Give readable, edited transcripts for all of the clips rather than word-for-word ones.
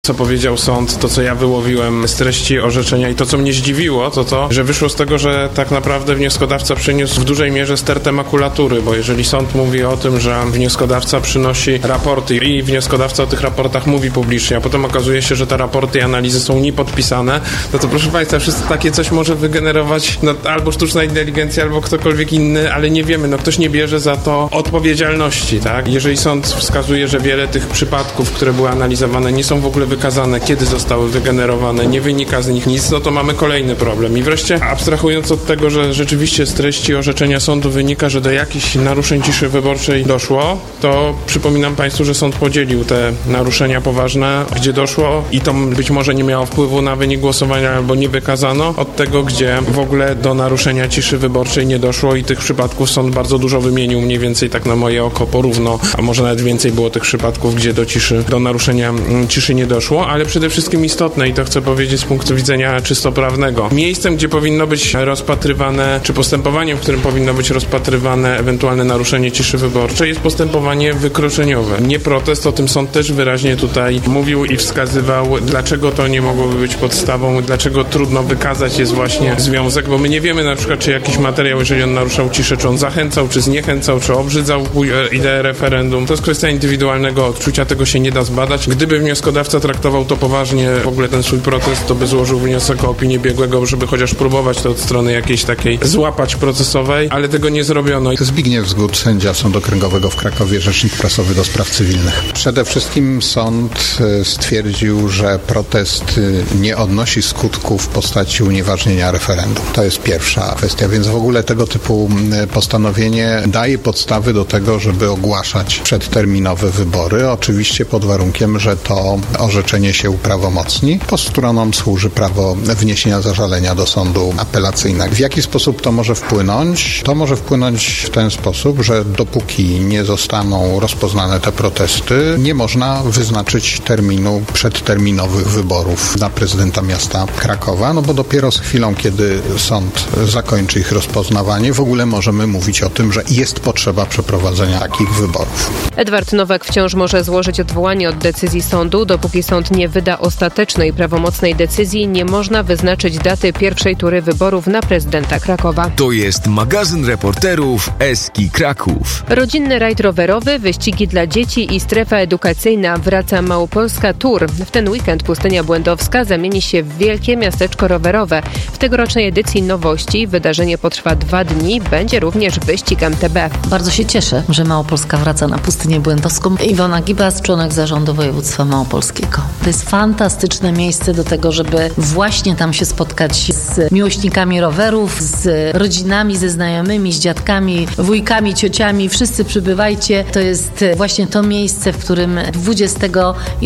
Co powiedział sąd, to co ja wyłowiłem z treści orzeczenia i to co mnie zdziwiło, to, że wyszło z tego, że tak naprawdę wnioskodawca przyniósł w dużej mierze stertę makulatury, bo jeżeli sąd mówi o tym, że wnioskodawca przynosi raporty i wnioskodawca o tych raportach mówi publicznie, a potem okazuje się, że te raporty i analizy są niepodpisane, to proszę Państwa, wszystko takie coś może wygenerować albo sztuczna inteligencja, albo ktokolwiek inny, ale nie wiemy, ktoś nie bierze za to odpowiedzialności, tak? Jeżeli sąd wskazuje, że wiele tych przypadków, które były analizowane, nie są w ogóle wykazane, kiedy zostały wygenerowane, nie wynika z nich nic, to mamy kolejny problem. I wreszcie, abstrahując od tego, że rzeczywiście z treści orzeczenia sądu wynika, że do jakichś naruszeń ciszy wyborczej doszło, to przypominam Państwu, że sąd podzielił te naruszenia poważne, gdzie doszło i to być może nie miało wpływu na wynik głosowania albo nie wykazano, od tego, gdzie w ogóle do naruszenia ciszy wyborczej nie doszło i tych przypadków sąd bardzo dużo wymienił, mniej więcej tak na moje oko porówno, a może nawet więcej było tych przypadków, gdzie do naruszenia ciszy nie doszło. Ale przede wszystkim istotne, i to chcę powiedzieć z punktu widzenia czysto prawnego, miejscem, gdzie powinno być rozpatrywane, czy postępowaniem, w którym powinno być rozpatrywane ewentualne naruszenie ciszy wyborczej, jest postępowanie wykroczeniowe. Nie protest, o tym sąd też wyraźnie tutaj mówił i wskazywał, dlaczego to nie mogłoby być podstawą, dlaczego trudno wykazać jest właśnie związek, bo my nie wiemy na przykład, czy jakiś materiał, jeżeli on naruszał ciszę, czy on zachęcał, czy zniechęcał, czy obrzydzał ideę referendum. To jest kwestia indywidualnego odczucia, tego się nie da zbadać. Gdyby wnioskodawca traktował to poważnie, w ogóle ten swój protest, to by złożył wniosek o opinię biegłego, żeby chociaż próbować to od strony jakiejś takiej złapać procesowej, ale tego nie zrobiono. Zbigniew Zgód, sędzia Sądu Okręgowego w Krakowie, rzecznik prasowy do spraw cywilnych. Przede wszystkim sąd stwierdził, że protest nie odnosi skutków w postaci unieważnienia referendum. To jest pierwsza kwestia, więc w ogóle tego typu postanowienie daje podstawy do tego, żeby ogłaszać przedterminowe wybory, oczywiście pod warunkiem, że to orzeczenie się uprawomocni. Po stronom służy prawo wniesienia zażalenia do sądu apelacyjnego. W jaki sposób to może wpłynąć? To może wpłynąć w ten sposób, że dopóki nie zostaną rozpoznane te protesty, nie można wyznaczyć terminu przedterminowych wyborów na prezydenta miasta Krakowa, bo dopiero z chwilą, kiedy sąd zakończy ich rozpoznawanie, w ogóle możemy mówić o tym, że jest potrzeba przeprowadzenia takich wyborów. Edward Nowak wciąż może złożyć odwołanie od decyzji sądu. Dopóki sąd nie wyda ostatecznej, prawomocnej decyzji, nie można wyznaczyć daty pierwszej tury wyborów na prezydenta Krakowa. To jest magazyn reporterów Eski Kraków. Rodzinny rajd rowerowy, wyścigi dla dzieci i strefa edukacyjna. Wraca Małopolska Tour. W ten weekend Pustynia Błędowska zamieni się w wielkie miasteczko rowerowe. W tegorocznej edycji nowości wydarzenie potrwa 2 dni. Będzie również wyścig MTB. Bardzo się cieszę, że Małopolska wraca na Pustynię Błędowską. Iwona Gibas, członek zarządu województwa małopolskiego. To jest fantastyczne miejsce do tego, żeby właśnie tam się spotkać z miłośnikami rowerów, z rodzinami, ze znajomymi, z dziadkami, wujkami, ciociami. Wszyscy przybywajcie. To jest właśnie to miejsce, w którym 20 i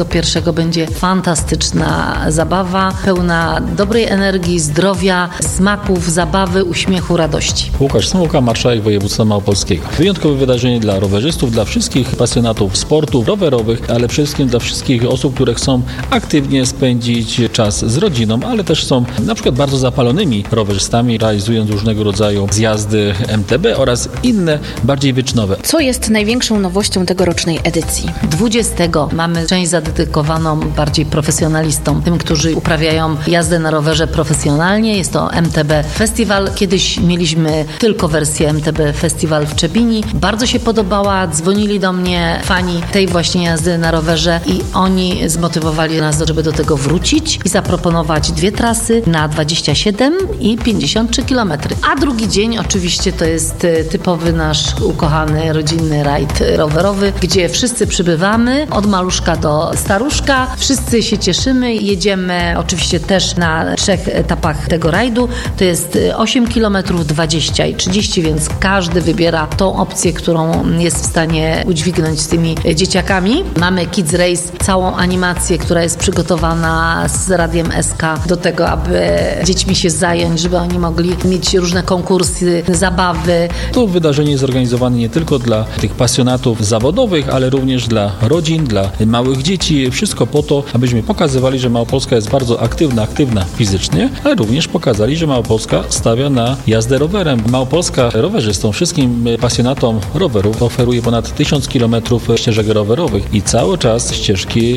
21 będzie fantastyczna zabawa, pełna dobrej energii, zdrowia, smaków, zabawy, uśmiechu, radości. Łukasz Smułka, marszałek województwa małopolskiego. Wyjątkowe wydarzenie dla rowerzystów, dla wszystkich pasjonatów sportów rowerowych, ale przede wszystkim dla wszystkich osób, które chcą aktywnie spędzić czas z rodziną, ale też są na przykład bardzo zapalonymi rowerzystami, realizując różnego rodzaju zjazdy MTB oraz inne, bardziej wyczynowe. Co jest największą nowością tegorocznej edycji? 20 mamy część zadedykowaną bardziej profesjonalistom, tym, którzy uprawiają jazdę na rowerze profesjonalnie. Jest to MTB Festival. Kiedyś mieliśmy tylko wersję MTB Festival w Czepini. Bardzo się podobała. Dzwonili do mnie fani tej właśnie jazdy na rowerze i oni zmotywowali nas, żeby do tego wrócić i zaproponować 2 trasy na 27 i 53 km. A drugi dzień oczywiście to jest typowy nasz ukochany rodzinny rajd rowerowy, gdzie wszyscy przybywamy od maluszka do staruszka. Wszyscy się cieszymy. Jedziemy oczywiście też na 3 etapach tego rajdu. To jest 8 km, 20 i 30, więc każdy wybiera tą opcję, którą jest w stanie udźwignąć z tymi dzieciakami. Mamy Kids Race, całą animację, która jest przygotowana z Radiem SK do tego, aby dziećmi się zająć, żeby oni mogli mieć różne konkursy, zabawy. To wydarzenie jest zorganizowane nie tylko dla tych pasjonatów zawodowych, ale również dla rodzin, dla małych dzieci. Wszystko po to, abyśmy pokazywali, że Małopolska jest bardzo aktywna fizycznie, ale również pokazali, że Małopolska stawia na jazdę rowerem. Małopolska rowerzystom, wszystkim pasjonatom rowerów oferuje ponad 1000 km ścieżek rowerowych i cały czas ścieżki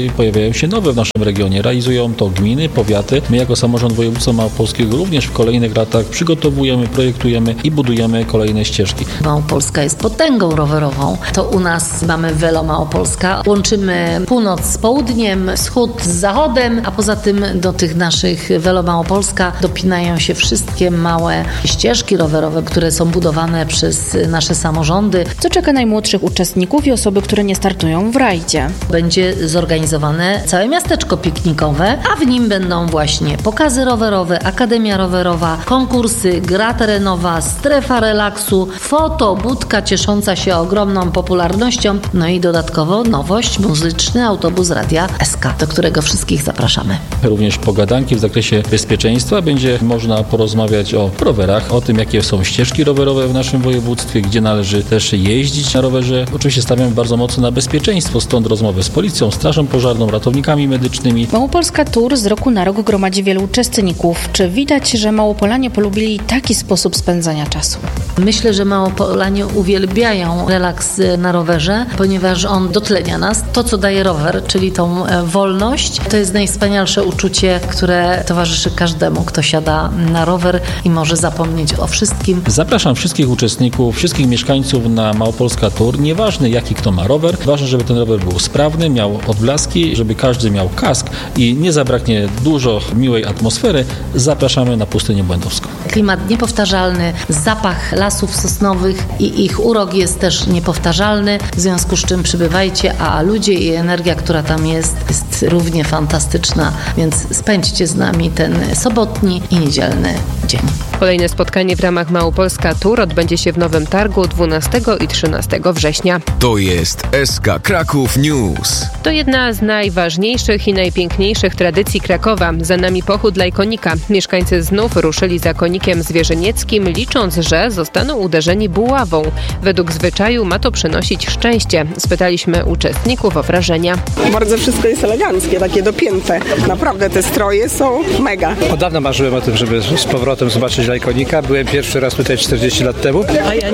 pojawiają się nowe w naszym regionie. Realizują to gminy, powiaty. My jako samorząd województwa małopolskiego również w kolejnych latach przygotowujemy, projektujemy i budujemy kolejne ścieżki. Małopolska jest potęgą rowerową. To u nas mamy Velo Małopolska. Łączymy północ z południem, wschód z zachodem, a poza tym do tych naszych Velo Małopolska dopinają się wszystkie małe ścieżki rowerowe, które są budowane przez nasze samorządy. Co czeka najmłodszych uczestników i osoby, które nie startują w rajdzie? Będzie zorganizowane całe miasteczko piknikowe, a w nim będą właśnie pokazy rowerowe, akademia rowerowa, konkursy, gra terenowa, strefa relaksu, budka ciesząca się ogromną popularnością, no i dodatkowo nowość, muzyczny autobus Radia SK, do którego wszystkich zapraszamy. Również pogadanki w zakresie bezpieczeństwa. Będzie można porozmawiać o rowerach, o tym, jakie są ścieżki rowerowe w naszym województwie, gdzie należy też jeździć na rowerze. Oczywiście stawiamy bardzo mocno na bezpieczeństwo, stąd rozmowy z policją, strażą pożarną, ratownikami medycznymi. Małopolska Tour z roku na rok gromadzi wielu uczestników. Czy widać, że Małopolanie polubili taki sposób spędzania czasu? Myślę, że Małopolanie uwielbiają relaks na rowerze, ponieważ on dotlenia nas. To, co daje rower, czyli tą wolność, to jest najwspanialsze uczucie, które towarzyszy każdemu, kto siada na rower i może zapomnieć o wszystkim. Zapraszam wszystkich uczestników, wszystkich mieszkańców na Małopolska Tour. Nieważne, jaki kto ma rower, ważne, żeby ten rower był sprawny, miał odblaski, żeby każdy miał kask i nie zabraknie dużo miłej atmosfery. Zapraszamy na Pustynię Błędowską. Klimat niepowtarzalny, zapach lasów sosnowych i ich urok jest też niepowtarzalny, w związku z czym przybywajcie, a ludzie i energia, która tam jest równie fantastyczna, więc spędźcie z nami ten sobotni i niedzielny dzień. Kolejne spotkanie w ramach Małopolska Tour odbędzie się w Nowym Targu 12 i 13 września. To jest SK Kraków News. To jedna z najważniejszych i najpiękniejszych tradycji Krakowa. Za nami pochód Lajkonika. Mieszkańcy znów ruszyli za konikiem zwierzynieckim, licząc, że zostaną uderzeni buławą. Według zwyczaju ma to przynosić szczęście. Spytaliśmy uczestników o wrażenia. Bardzo wszystko jest eleganckie, takie dopięte. Naprawdę te stroje są mega. Od dawna marzyłem o tym, żeby z powrotem zobaczyć Lajkonika. Byłem pierwszy raz tutaj 40 lat temu,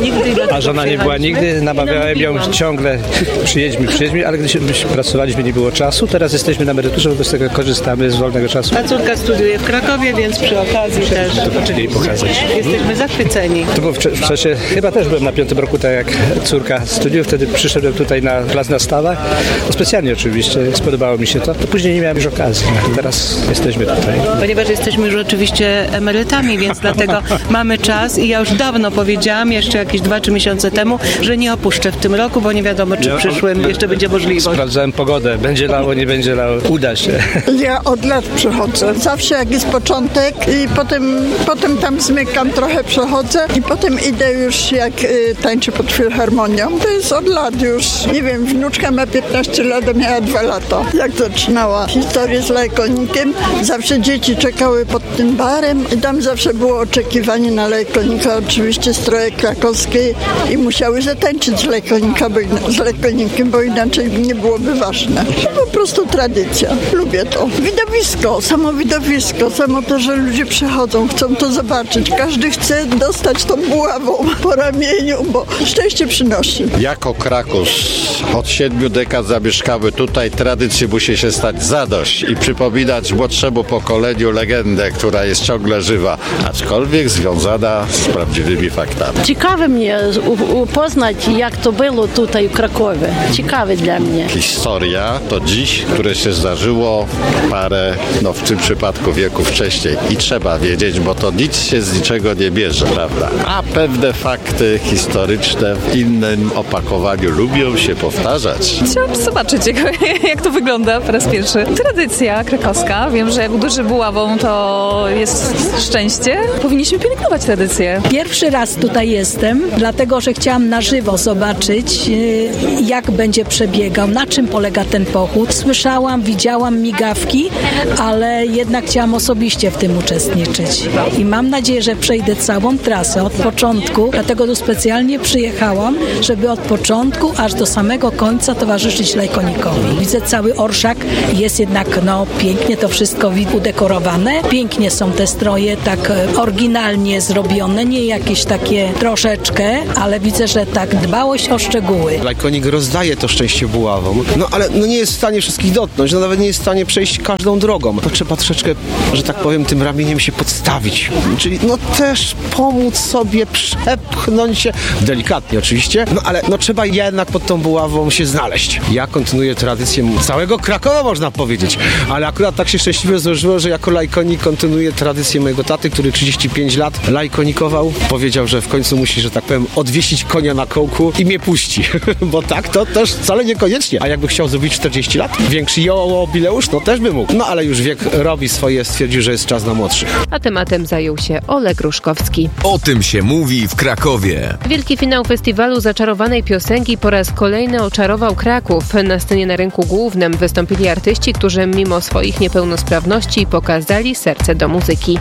a żona nie była nigdy. Namawiałem ją ciągle, przyjedźmy, ale gdy pracowaliśmy, nie było czasu. Teraz jesteśmy na emeryturze, wobec tego korzystamy z wolnego czasu. Ta córka studiuje w Krakowie, więc przy okazji też jej pokazać. Jesteśmy zachwyceni. To było w czasie, chyba też byłem na 5. roku, tak jak córka studiów. Wtedy przyszedłem tutaj na plac na Stawach. Specjalnie oczywiście, spodobało mi się to. Później nie miałem już okazji. Teraz jesteśmy tutaj. Ponieważ jesteśmy już oczywiście emerytami, więc dlatego mamy czas i ja już dawno powiedziałam, jeszcze jakieś 2-3 miesiące temu, że nie opuszczę w tym roku, bo nie wiadomo, czy w przyszłym jeszcze będzie możliwość. Sprawdzałem pogodę. Będzie lało, nie będzie lało. Uda się. Ja od lat przechodzę. Zawsze jak jest początek i potem tam zmykam, trochę przechodzę i potem idę już jak tańczę pod filharmonią. To jest od lat już. Nie wiem, wnuczka ma 15 lat, miała 2 lata. Jak zaczynała historię z Lajkonikiem, zawsze dzieci czekały pod tym barem i tam zawsze było oczekiwanie na Lajkonika, oczywiście stroje krakowskie i musiały zatańczyć z Lajkonikiem, bo inaczej nie byłoby ważne. To po prostu tradycja. Lubię to. Widowisko, samo to, że ludzie przychodzą, chcą to zobaczyć. Każdy chce dostać tą buławą po ramieniu, bo szczęście przynosi. Jako Kraków od 7 dekad zamieszkały tutaj, tradycji musi się stać zadość i przypominać młodszemu pokoleniu legendę, która jest ciągle żywa, aczkolwiek związana z prawdziwymi faktami. Ciekawe mnie poznać, jak to było tutaj w Krakowie. Ciekawe dla mnie. Historia to dziś, które się zdarzyło parę, w tym przypadku wieku wcześniej i trzeba wiedzieć, bo to nic się z niczego nie bierze, prawda? A pewne fakty historyczne w innym opakowaniu lubią się powtarzać. Chciałam zobaczyć, jak to wygląda po raz pierwszy. Tradycja krakowska. Wiem, że jak uderzy buławą, to jest szczęście. Powinniśmy pielęgnować tradycję. Pierwszy raz tutaj jestem, dlatego, że chciałam na żywo zobaczyć, jak będzie przebiegał, na czym polega ten pochód. Słyszałam, widziałam migawki, ale jednak chciałam osobiście w tym uczestniczyć. I mam nadzieję, że przejdę całą trasę od początku, dlatego tu specjalnie przyjechałam, żeby od początku aż do samego końca towarzyszyć Lajkonikowi. Widzę cały orszak, jest jednak pięknie to wszystko udekorowane. Pięknie są te stroje, tak oryginalnie zrobione, nie jakieś takie troszeczkę, ale widzę, że tak dbałość o szczegóły. Lajkonik rozdaje to szczęście buławą, ale nie jest stanie wszystkich dotknąć, no nawet nie jest w stanie przejść każdą drogą. To trzeba troszeczkę, że tak powiem, tym ramieniem się podstawić. Czyli no też pomóc sobie przepchnąć się, delikatnie oczywiście, no ale no trzeba jednak pod tą buławą się znaleźć. Ja kontynuuję tradycję całego Krakowa, można powiedzieć, ale akurat tak się szczęśliwie złożyło, że jako lajkonik kontynuuję tradycję mojego taty, który 35 lat lajkonikował. Powiedział, że w końcu musi, że tak powiem, odwiesić konia na kołku i mnie puści, bo tak to też wcale niekoniecznie. A jakby chciał zrobić 40 lat, większy jubileusz, no też by mógł. No ale już wiek robi swoje, stwierdził, że jest czas na młodszych. A tematem zajął się Oleg Ruszkowski. O tym się mówi w Krakowie. Wielki finał festiwalu zaczarowanej piosenki po raz kolejny oczarował Kraków. Na scenie na rynku głównym wystąpili artyści, którzy mimo swoich niepełnosprawności pokazali serce do muzyki.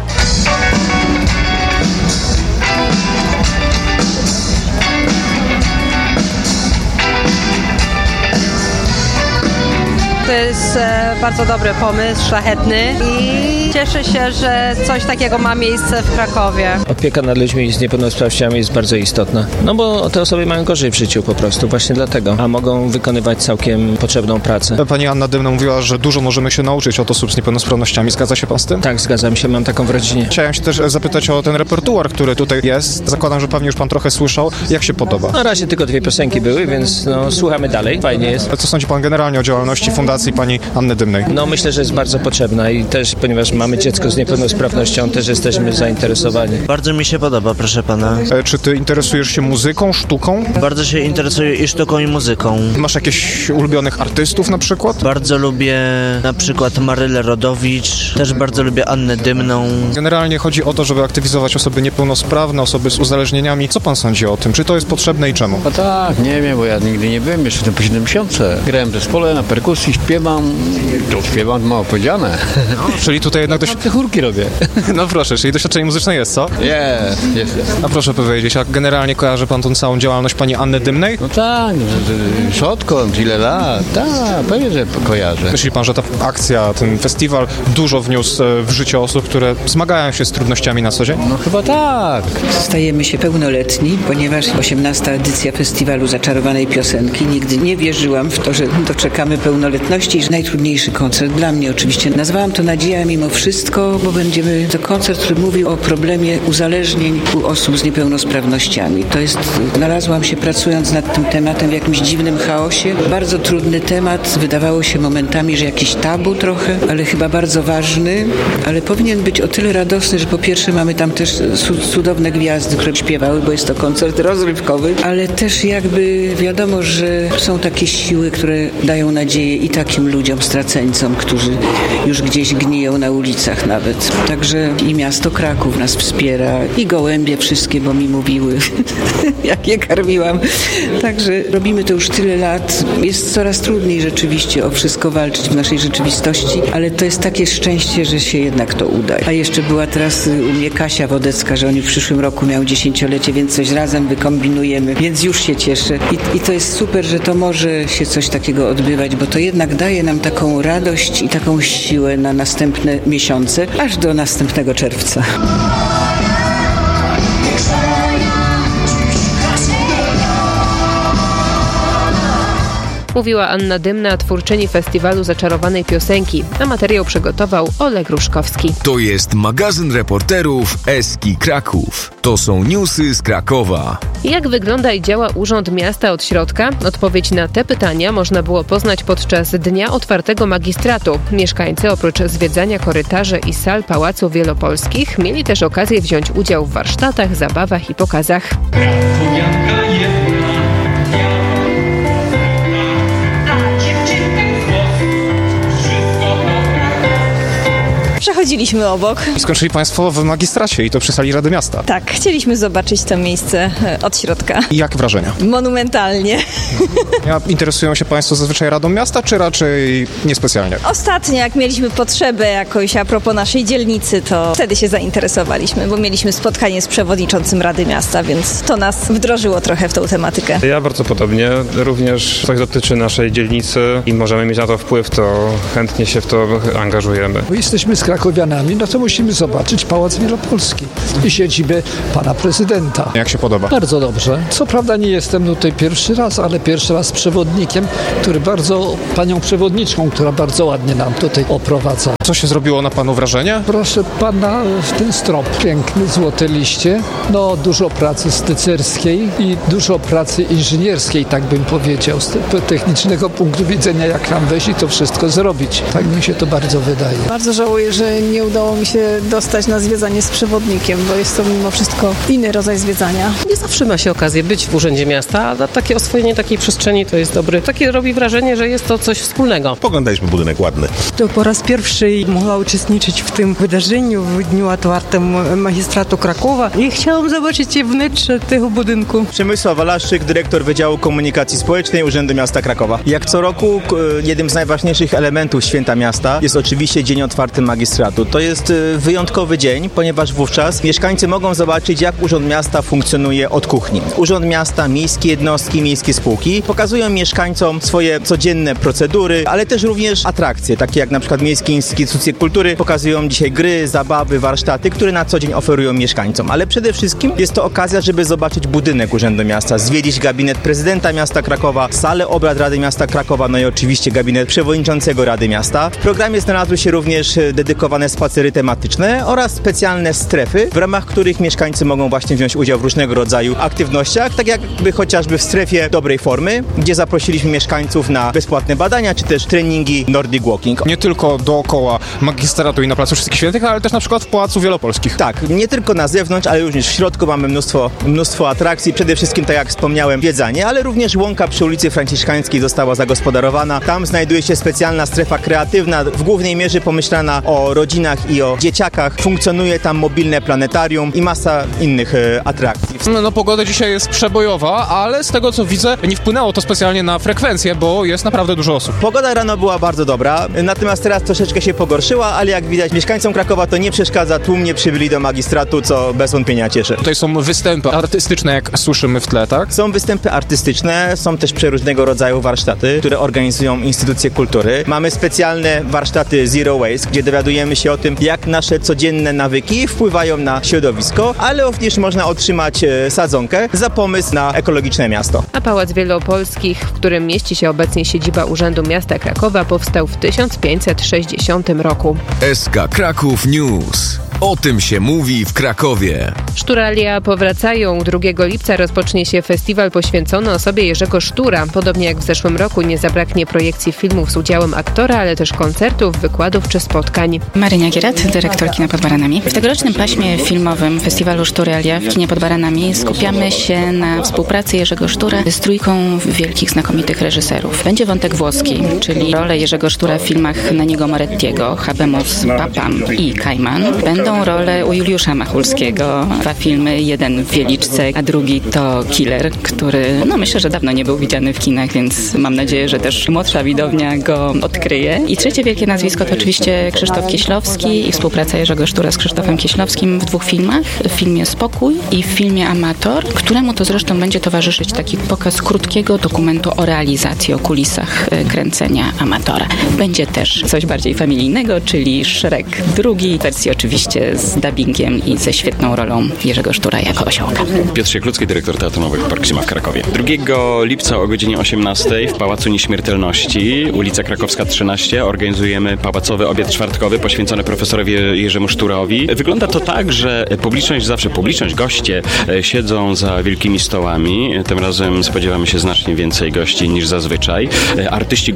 To jest bardzo dobry pomysł, szlachetny i cieszę się, że coś takiego ma miejsce w Krakowie. Opieka nad ludźmi z niepełnosprawnościami jest bardzo istotna. No bo te osoby mają gorzej w życiu po prostu, właśnie dlatego. A mogą wykonywać całkiem potrzebną pracę. Pani Anna Dymna mówiła, że dużo możemy się nauczyć od osób z niepełnosprawnościami. Zgadza się pan z tym? Tak, zgadzam się, mam taką w rodzinie. Chciałem się też zapytać o ten repertuar, który tutaj jest. Zakładam, że pewnie już pan trochę słyszał. Jak się podoba? Na razie tylko 2 piosenki były, więc no, słuchamy dalej. Fajnie jest. A co sądzi pan generalnie o działalności Fundacji pani Anny Dymnej? No myślę, że jest bardzo potrzebna i też, ponieważ mamy dziecko z niepełnosprawnością, też jesteśmy zainteresowani. Bardzo mi się podoba, proszę pana. Czy ty interesujesz się muzyką, sztuką? Bardzo się interesuję i sztuką, i muzyką. Masz jakichś ulubionych artystów na przykład? Bardzo lubię na przykład Marylę Rodowicz, też bardzo lubię Annę Dymną. Generalnie chodzi o to, żeby aktywizować osoby niepełnosprawne, osoby z uzależnieniami. Co pan sądzi o tym? Czy to jest potrzebne i czemu? No tak, nie wiem, bo ja nigdy nie byłem, jeszcze po 7 miesiące. Grałem w zespole na perkusji, śpiewam, mało powiedziane. No, czyli tutaj jednak chórki robię. No proszę, czyli doświadczenie muzyczne jest, co? Jest. A proszę powiedzieć, a generalnie kojarzy pan tą całą działalność pani Anny Dymnej? No tak, odkąd, ile lat, tak, pewnie, że kojarzę. Myśli pan, że ta akcja, ten festiwal dużo wniósł w życie osób, które zmagają się z trudnościami na co dzień? No chyba tak. Stajemy się pełnoletni, ponieważ 18. edycja festiwalu zaczarowanej piosenki. Nigdy nie wierzyłam w to, że doczekamy pełnoletności i że najtrudniejszy koncert dla mnie oczywiście. Nazwałam to nadzieja mimo wszystko, bo to koncert, który mówił o problemie uzależnień u osób z niepełnosprawnościami. Znalazłam się pracując nad tym tematem w jakimś dziwnym chaosie. Bardzo trudny temat, wydawało się momentami, że jakiś tabu trochę, ale chyba bardzo ważny, ale powinien być o tyle radosny, że po pierwsze mamy tam też cudowne gwiazdy, które śpiewały, bo jest to koncert rozrywkowy, ale też jakby wiadomo, że są takie siły, które dają nadzieję i takim ludziom, straceńcom, którzy już gdzieś gniją na ulicach nawet. Także i miasto Kraków nas wspiera i gołębie wszystkie, bo mi mówiły, jak je karmiłam. Także robimy to już tyle lat. Jest coraz trudniej rzeczywiście o wszystko walczyć w naszej rzeczywistości, ale to jest takie szczęście, że się jednak to uda. A jeszcze była teraz u mnie Kasia Wodecka, że oni w przyszłym roku miał 10-lecie, więc coś razem wykombinujemy, więc już się cieszę. I to jest super, że to może się coś takiego odbywać, bo to jednak daje nam taką radość i taką siłę na następne miesiące, aż do następnego czerwca. Mówiła Anna Dymna, twórczyni festiwalu zaczarowanej piosenki, a materiał przygotował Oleg Ruszkowski. To jest magazyn reporterów Eski Kraków. To są newsy z Krakowa. Jak wygląda i działa Urząd Miasta od środka? Odpowiedź na te pytania można było poznać podczas Dnia Otwartego Magistratu. Mieszkańcy oprócz zwiedzania korytarzy i sal Pałacu Wielopolskich mieli też okazję wziąć udział w warsztatach, zabawach i pokazach. Przechodziliśmy obok. I skończyli państwo w magistracie i to przy sali Rady Miasta. Tak, chcieliśmy zobaczyć to miejsce od środka. I jak wrażenia? Monumentalnie. Interesują się państwo zazwyczaj Radą Miasta, czy raczej niespecjalnie? Ostatnio, jak mieliśmy potrzebę jakoś a propos naszej dzielnicy, to wtedy się zainteresowaliśmy, bo mieliśmy spotkanie z przewodniczącym Rady Miasta, więc to nas wdrożyło trochę w tą tematykę. Ja bardzo podobnie. Również coś dotyczy naszej dzielnicy i możemy mieć na to wpływ, to chętnie się w to angażujemy. Jesteśmy z Krakowa krakowianami, no to musimy zobaczyć Pałac Wielopolski i siedzibę pana prezydenta. Jak się podoba? Bardzo dobrze. Co prawda nie jestem tutaj pierwszy raz, ale pierwszy raz z przewodnikiem, panią przewodniczką, która bardzo ładnie nam tutaj oprowadza. Co się zrobiło na panu wrażenie? Proszę pana, ten strop piękny, złote liście, no dużo pracy stycerskiej i dużo pracy inżynierskiej, tak bym powiedział, z technicznego punktu widzenia, jak nam wejść i to wszystko zrobić. Tak mi się to bardzo wydaje. Bardzo żałuję, że nie udało mi się dostać na zwiedzanie z przewodnikiem, bo jest to mimo wszystko inny rodzaj zwiedzania. Nie zawsze ma się okazję być w Urzędzie Miasta, a takie oswojenie takiej przestrzeni to jest dobre. Takie robi wrażenie, że jest to coś wspólnego. Poglądaliśmy budynek ładny. To po raz pierwszy mogła uczestniczyć w tym wydarzeniu w dniu otwartym Magistratu Krakowa i chciałam zobaczyć wnętrze tego budynku. Przemysław Walaszczyk, dyrektor Wydziału Komunikacji Społecznej Urzędu Miasta Krakowa. Jak co roku jednym z najważniejszych elementów Święta Miasta jest oczywiście Dzień Otwarty Magistratu. To jest wyjątkowy dzień, ponieważ wówczas mieszkańcy mogą zobaczyć, jak Urząd Miasta funkcjonuje od kuchni. Urząd Miasta, miejskie jednostki, miejskie spółki pokazują mieszkańcom swoje codzienne procedury, ale też również atrakcje, takie jak na przykład miejskie instytucje kultury pokazują dzisiaj gry, zabawy, warsztaty, które na co dzień oferują mieszkańcom. Ale przede wszystkim jest to okazja, żeby zobaczyć budynek Urzędu Miasta, zwiedzić gabinet prezydenta miasta Krakowa, salę obrad Rady Miasta Krakowa, no i oczywiście gabinet przewodniczącego Rady Miasta. W programie znalazły się również dedykowane spacery tematyczne oraz specjalne strefy, w ramach których mieszkańcy mogą właśnie wziąć udział w różnego rodzaju aktywnościach, tak jakby chociażby w strefie dobrej formy, gdzie zaprosiliśmy mieszkańców na bezpłatne badania, czy też treningi Nordic Walking. Nie tylko dookoła Magistratu i na Placu Wszystkich Świętych, ale też na przykład w Pałacu Wielopolskich. Tak, nie tylko na zewnątrz, ale również w środku mamy mnóstwo atrakcji, przede wszystkim, tak jak wspomniałem, zwiedzanie, ale również łąka przy ulicy Franciszkańskiej została zagospodarowana. Tam znajduje się specjalna strefa kreatywna, w głównej mierze pomyślana o rodzinach i o dzieciakach. Funkcjonuje tam mobilne planetarium i masa innych atrakcji. No pogoda dzisiaj jest przebojowa, ale z tego co widzę nie wpłynęło to specjalnie na frekwencję, bo jest naprawdę dużo osób. Pogoda rano była bardzo dobra, natomiast teraz troszeczkę się pogorszyła, ale jak widać mieszkańcom Krakowa to nie przeszkadza, tłumnie przybyli do magistratu, co bez wątpienia cieszy. Tutaj są występy artystyczne, jak słyszymy w tle, tak? Są występy artystyczne, są też przeróżnego rodzaju warsztaty, które organizują instytucje kultury. Mamy specjalne warsztaty Zero Waste, gdzie dowiadujemy się o tym, jak nasze codzienne nawyki wpływają na środowisko, ale również można otrzymać sadzonkę za pomysł na ekologiczne miasto. A Pałac Wielopolskich, w którym mieści się obecnie siedziba Urzędu Miasta Krakowa, powstał w 1560 roku. SK Kraków News. O tym się mówi w Krakowie. Szturalia powracają. 2 lipca rozpocznie się festiwal poświęcony osobie Jerzego Sztura. Podobnie jak w zeszłym roku nie zabraknie projekcji filmów z udziałem aktora, ale też koncertów, wykładów czy spotkań. Marynia Gierat, dyrektor Kina pod Baranami. W tegorocznym paśmie filmowym festiwalu Szturalia w Kinie pod Baranami skupiamy się na współpracy Jerzego Sztura z trójką wielkich, znakomitych reżyserów. Będzie wątek włoski, czyli rolę Jerzego Sztura w filmach Neniego Morettiego, Habemus Papam i Kajman. Będą role u Juliusza Machulskiego. 2 filmy, jeden w Wieliczce, a drugi to Killer, który myślę, że dawno nie był widziany w kinach, więc mam nadzieję, że też młodsza widownia go odkryje. I trzecie wielkie nazwisko to oczywiście Krzysztof Kieślowski i współpraca Jerzego Sztura z Krzysztofem Kieślowskim w 2 filmach. W filmie Spokój i w filmie Amator, któremu to zresztą będzie towarzyszyć taki pokaz krótkiego dokumentu o realizacji, o kulisach kręcenia Amatora. Będzie też coś bardziej familijnego, czyli Shrek II, w wersji oczywiście z dubbingiem i ze świetną rolą Jerzego Sztura jako osiołka. Piotr Sieklucki, dyrektor Teatru Nowych Park Zima w Krakowie. 2 lipca o godzinie 18 w Pałacu Nieśmiertelności, ulica Krakowska 13, organizujemy pałacowy obiad czwartkowy poświęcony profesorowi Jerzemu Szturowi. Wygląda to tak, że publiczność, goście siedzą za wielkimi stołami. Tym razem spodziewamy się znacznie więcej gości niż zazwyczaj. Artyści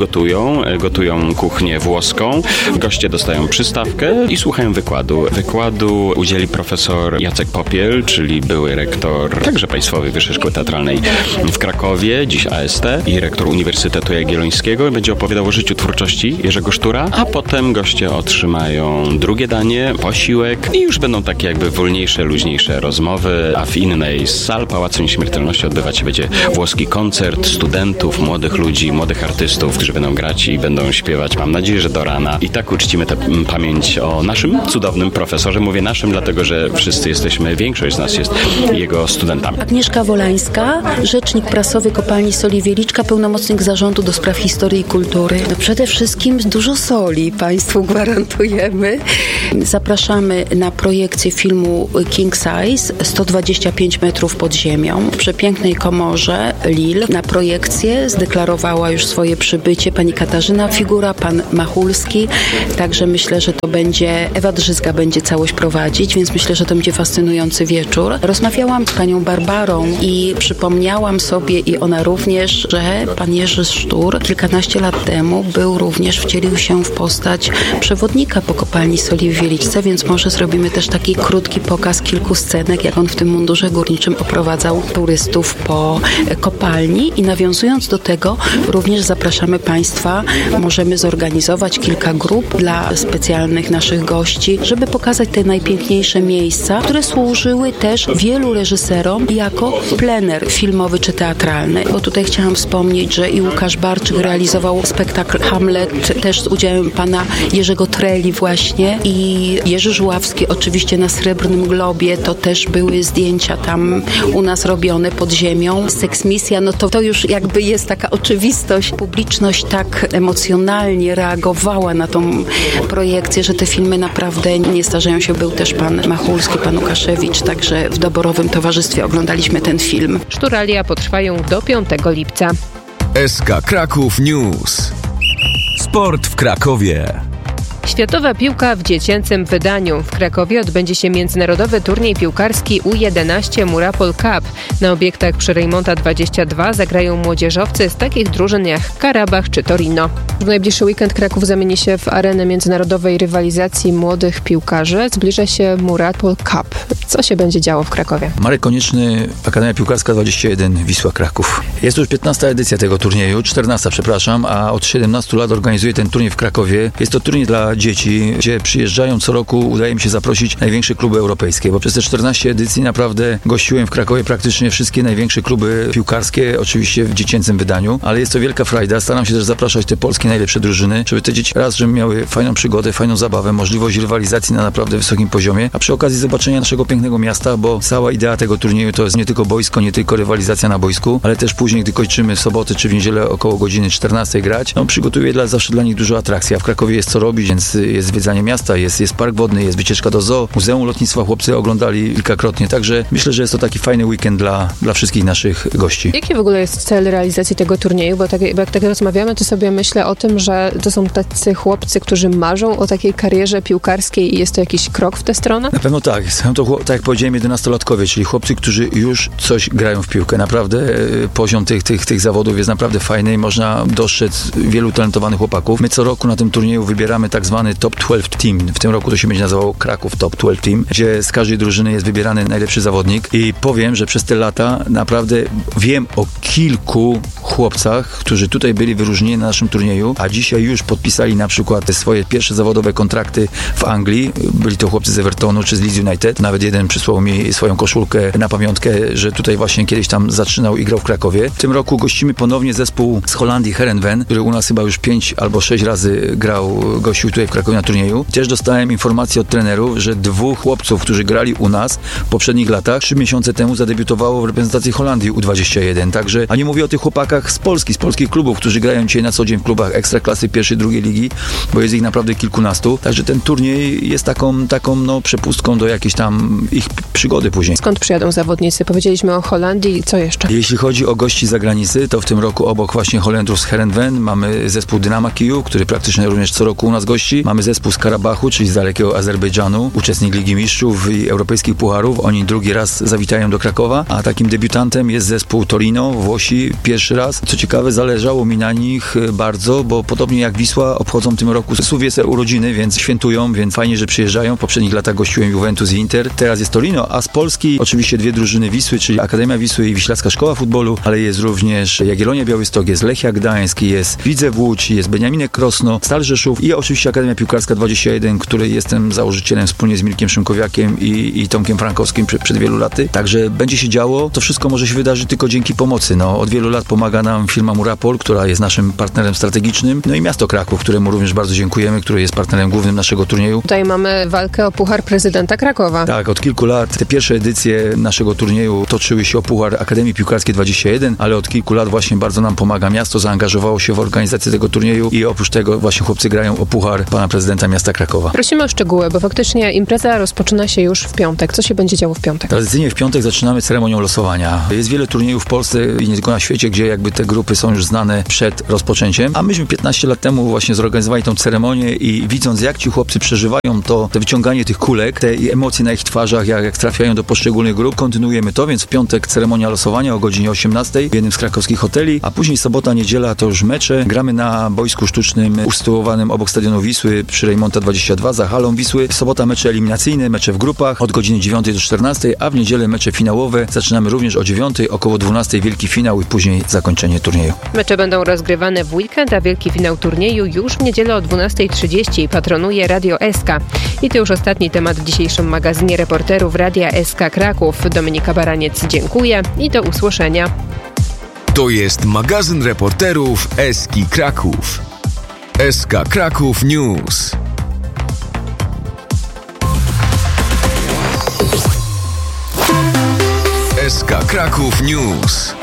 gotują kuchnię włoską. Goście dostają przystawkę i słuchają wykładu. Wykładu udzieli profesor Jacek Popiel, czyli były rektor także Państwowej Wyższej Szkoły Teatralnej w Krakowie, dziś AST, i rektor Uniwersytetu Jagiellońskiego. Będzie opowiadał o życiu twórczości Jerzego Sztura, a potem goście otrzymają drugie danie, posiłek i już będą takie jakby wolniejsze, luźniejsze rozmowy, a w innej z sal Pałacu Nieśmiertelności odbywać się będzie włoski koncert studentów, młodych ludzi, młodych artystów, którzy będą grać i będą śpiewać, mam nadzieję, że do rana. I tak uczcimy tę pamięć o naszym cudownym profesorze. Mówię naszym, dlatego że wszyscy jesteśmy, większość z nas jest jego studentami. Agnieszka Wolańska, rzecznik prasowy Kopalni Soli Wieliczka, pełnomocnik zarządu do spraw historii i kultury. Przede wszystkim dużo soli Państwu gwarantujemy. Zapraszamy na projekcję filmu King Size 125 metrów pod ziemią w przepięknej komorze Lille. Na projekcję zdeklarowała już swoje przybycie pani Katarzyna Figura, pan Machulski, także myślę, że to będzie, Ewa Drzyzga będzie całość prowadzić, więc myślę, że to będzie fascynujący wieczór. Rozmawiałam z panią Barbarą i przypomniałam sobie i ona również, że pan Jerzy Sztur kilkanaście lat temu wcielił się w postać przewodnika po kopalni soli w Wieliczce, więc może zrobimy też taki krótki pokaz kilku scenek, jak on w tym mundurze górniczym oprowadzał turystów po kopalni i nawiązując do tego również zapraszamy Państwa, możemy zorganizować kilka grup dla specjalnych naszych gości, żeby pokazać te najpiękniejsze miejsca, które służyły też wielu reżyserom jako plener filmowy czy teatralny, bo tutaj chciałam wspomnieć, że i Łukasz Barczyk realizował spektakl Hamlet, też z udziałem pana Jerzego Treli właśnie i Jerzy Żuławski oczywiście na Srebrnym Globie, to też były zdjęcia tam u nas robione pod ziemią. Seksmisja, no to już jakby jest taka oczywistość. Publiczność tak emocjonalnie reagowała na tą projekcję, że te filmy naprawdę nie starzeją się. Był też pan Machulski, pan Łukaszewicz, także w doborowym towarzystwie oglądaliśmy ten film. Szturalia potrwają do 5 lipca. SK Kraków News. Sport w Krakowie. Światowa piłka w dziecięcym wydaniu. W Krakowie odbędzie się międzynarodowy turniej piłkarski U11 Murapol Cup. Na obiektach przy Rejmonta 22 zagrają młodzieżowcy z takich drużyn jak Karabach czy Torino. W najbliższy weekend Kraków zamieni się w arenę międzynarodowej rywalizacji młodych piłkarzy. Zbliża się Murapol Cup. Co się będzie działo w Krakowie? Marek Konieczny, Akademia Piłkarska 21, Wisła Kraków. Jest już 15. edycja tego turnieju, 14, przepraszam, a od 17 lat organizuje ten turniej w Krakowie. Jest to turniej dla dzieci, gdzie przyjeżdżają co roku, udaje mi się zaprosić największe kluby europejskie, bo przez te 14 edycji naprawdę gościłem w Krakowie praktycznie wszystkie największe kluby piłkarskie, oczywiście w dziecięcym wydaniu, ale jest to wielka frajda. Staram się też zapraszać te polskie najlepsze drużyny, żeby te dzieci żeby miały fajną przygodę, fajną zabawę, możliwość rywalizacji na naprawdę wysokim poziomie, a przy okazji zobaczenia naszego pięknego miasta, bo cała idea tego turnieju to jest nie tylko boisko, nie tylko rywalizacja na boisku, ale też później, gdy kończymy w sobotę czy w niedzielę około godziny 14 grać, przygotuję zawsze dla nich dużo atrakcji, a w Krakowie jest co robić, więc jest zwiedzanie miasta, jest park wodny, jest wycieczka do zoo, Muzeum Lotnictwa chłopcy oglądali kilkakrotnie, także myślę, że jest to taki fajny weekend dla wszystkich naszych gości. Jaki w ogóle jest cel realizacji tego turnieju? Bo jak tak rozmawiamy, to sobie myślę o tym, że to są tacy chłopcy, którzy marzą o takiej karierze piłkarskiej i jest to jakiś krok w tę stronę? Na pewno tak. Są to, tak jak powiedziałem, 11-latkowie, czyli chłopcy, którzy już coś grają w piłkę. Naprawdę poziom tych zawodów jest naprawdę fajny i można dostrzec wielu talentowanych chłopaków. My co roku na tym turnieju wybieramy tak zwany Top 12 Team. W tym roku to się będzie nazywało Kraków Top 12 Team, gdzie z każdej drużyny jest wybierany najlepszy zawodnik i powiem, że przez te lata naprawdę wiem o kilku chłopcach, którzy tutaj byli wyróżnieni na naszym turnieju, a dzisiaj już podpisali na przykład te swoje pierwsze zawodowe kontrakty w Anglii. Byli to chłopcy z Evertonu czy z Leeds United. Nawet jeden przysłał mi swoją koszulkę na pamiątkę, że tutaj właśnie kiedyś tam zaczynał i grał w Krakowie. W tym roku gościmy ponownie zespół z Holandii Heerenveen, który u nas chyba już 5 albo 6 razy gościł tutaj w Krakowie na turnieju. Też dostałem informację od trenerów, że 2 chłopców, którzy grali u nas w poprzednich latach, 3 miesiące temu zadebiutowało w reprezentacji Holandii U21. Także, a nie mówię o tych chłopakach z Polski, z polskich klubów, którzy grają dzisiaj na co dzień w klubach ekstraklasy pierwszej, drugiej ligi, bo jest ich naprawdę kilkunastu. Także ten turniej jest taką przepustką do jakiejś tam ich przygody później. Skąd przyjadą zawodnicy? Powiedzieliśmy o Holandii i co jeszcze? Jeśli chodzi o gości z zagranicy, to w tym roku obok właśnie Holendrów z Heerenveen mamy zespół Dynama Kijów, który praktycznie również co roku u nas gości. Mamy zespół z Karabachu, czyli z dalekiego Azerbejdżanu, uczestnik Ligi Mistrzów i Europejskich Pucharów. Oni drugi raz zawitają do Krakowa, a takim debiutantem jest zespół Torino, Włosi, pierwszy raz. Co ciekawe, zależało mi na nich bardzo, bo podobnie jak Wisła obchodzą w tym roku Suwiece urodziny, więc świętują, więc fajnie, że przyjeżdżają. W poprzednich latach gościłem Juventus i Inter, teraz jest Torino, a z Polski oczywiście 2 drużyny Wisły, czyli Akademia Wisły i Wiślacka Szkoła Futbolu, ale jest również Jagiellonia Białystok, jest Lechia Gdańsk, jest Widzew Łódź, jest Beniaminek Krosno, Stal Rzeszów i oczywiście Akademia Piłkarska 21, której jestem założycielem wspólnie z Mirkiem Szymkowiakiem i Tomkiem Frankowskim przed wielu laty. Także będzie się działo. To wszystko może się wydarzyć tylko dzięki pomocy. Od wielu lat pomaga nam firma Murapol, która jest naszym partnerem strategicznym Onkologicznym, no i miasto Kraków, któremu również bardzo dziękujemy, który jest partnerem głównym naszego turnieju. Tutaj mamy walkę o Puchar Prezydenta Krakowa. Tak, od kilku lat te pierwsze edycje naszego turnieju toczyły się o Puchar Akademii Piłkarskiej 21, ale od kilku lat właśnie bardzo nam pomaga miasto, zaangażowało się w organizację tego turnieju i oprócz tego właśnie chłopcy grają o Puchar pana prezydenta miasta Krakowa. Prosimy o szczegóły, bo faktycznie impreza rozpoczyna się już w piątek. Co się będzie działo w piątek? Tradycyjnie w piątek zaczynamy ceremonią losowania. Jest wiele turniejów w Polsce i nie tylko na świecie, gdzie jakby te grupy są już znane przed rozpoczęciem, a myśmy 15 lat temu właśnie zorganizowali tą ceremonię i widząc, jak ci chłopcy przeżywają to wyciąganie tych kulek, te emocje na ich twarzach, jak trafiają do poszczególnych grup, kontynuujemy to, więc w piątek ceremonia losowania o godzinie 18 w jednym z krakowskich hoteli, a później sobota, niedziela to już mecze. Gramy na boisku sztucznym usytuowanym obok stadionu Wisły przy Rejmonta 22 za halą Wisły. Sobota mecze eliminacyjne, mecze w grupach od godziny 9 do 14, a w niedzielę mecze finałowe. Zaczynamy również o 9, około 12 wielki finał i później zakończenie turnieju. Mecze będą rozgrywane w weekend, a wielki finał turnieju już w niedzielę o 12:30 patronuje Radio SK. I to już ostatni temat w dzisiejszym magazynie reporterów Radia SK Kraków. Dominika Baraniec, dziękuję i do usłyszenia. To jest magazyn reporterów SK Kraków. SK Kraków News. SK Kraków News.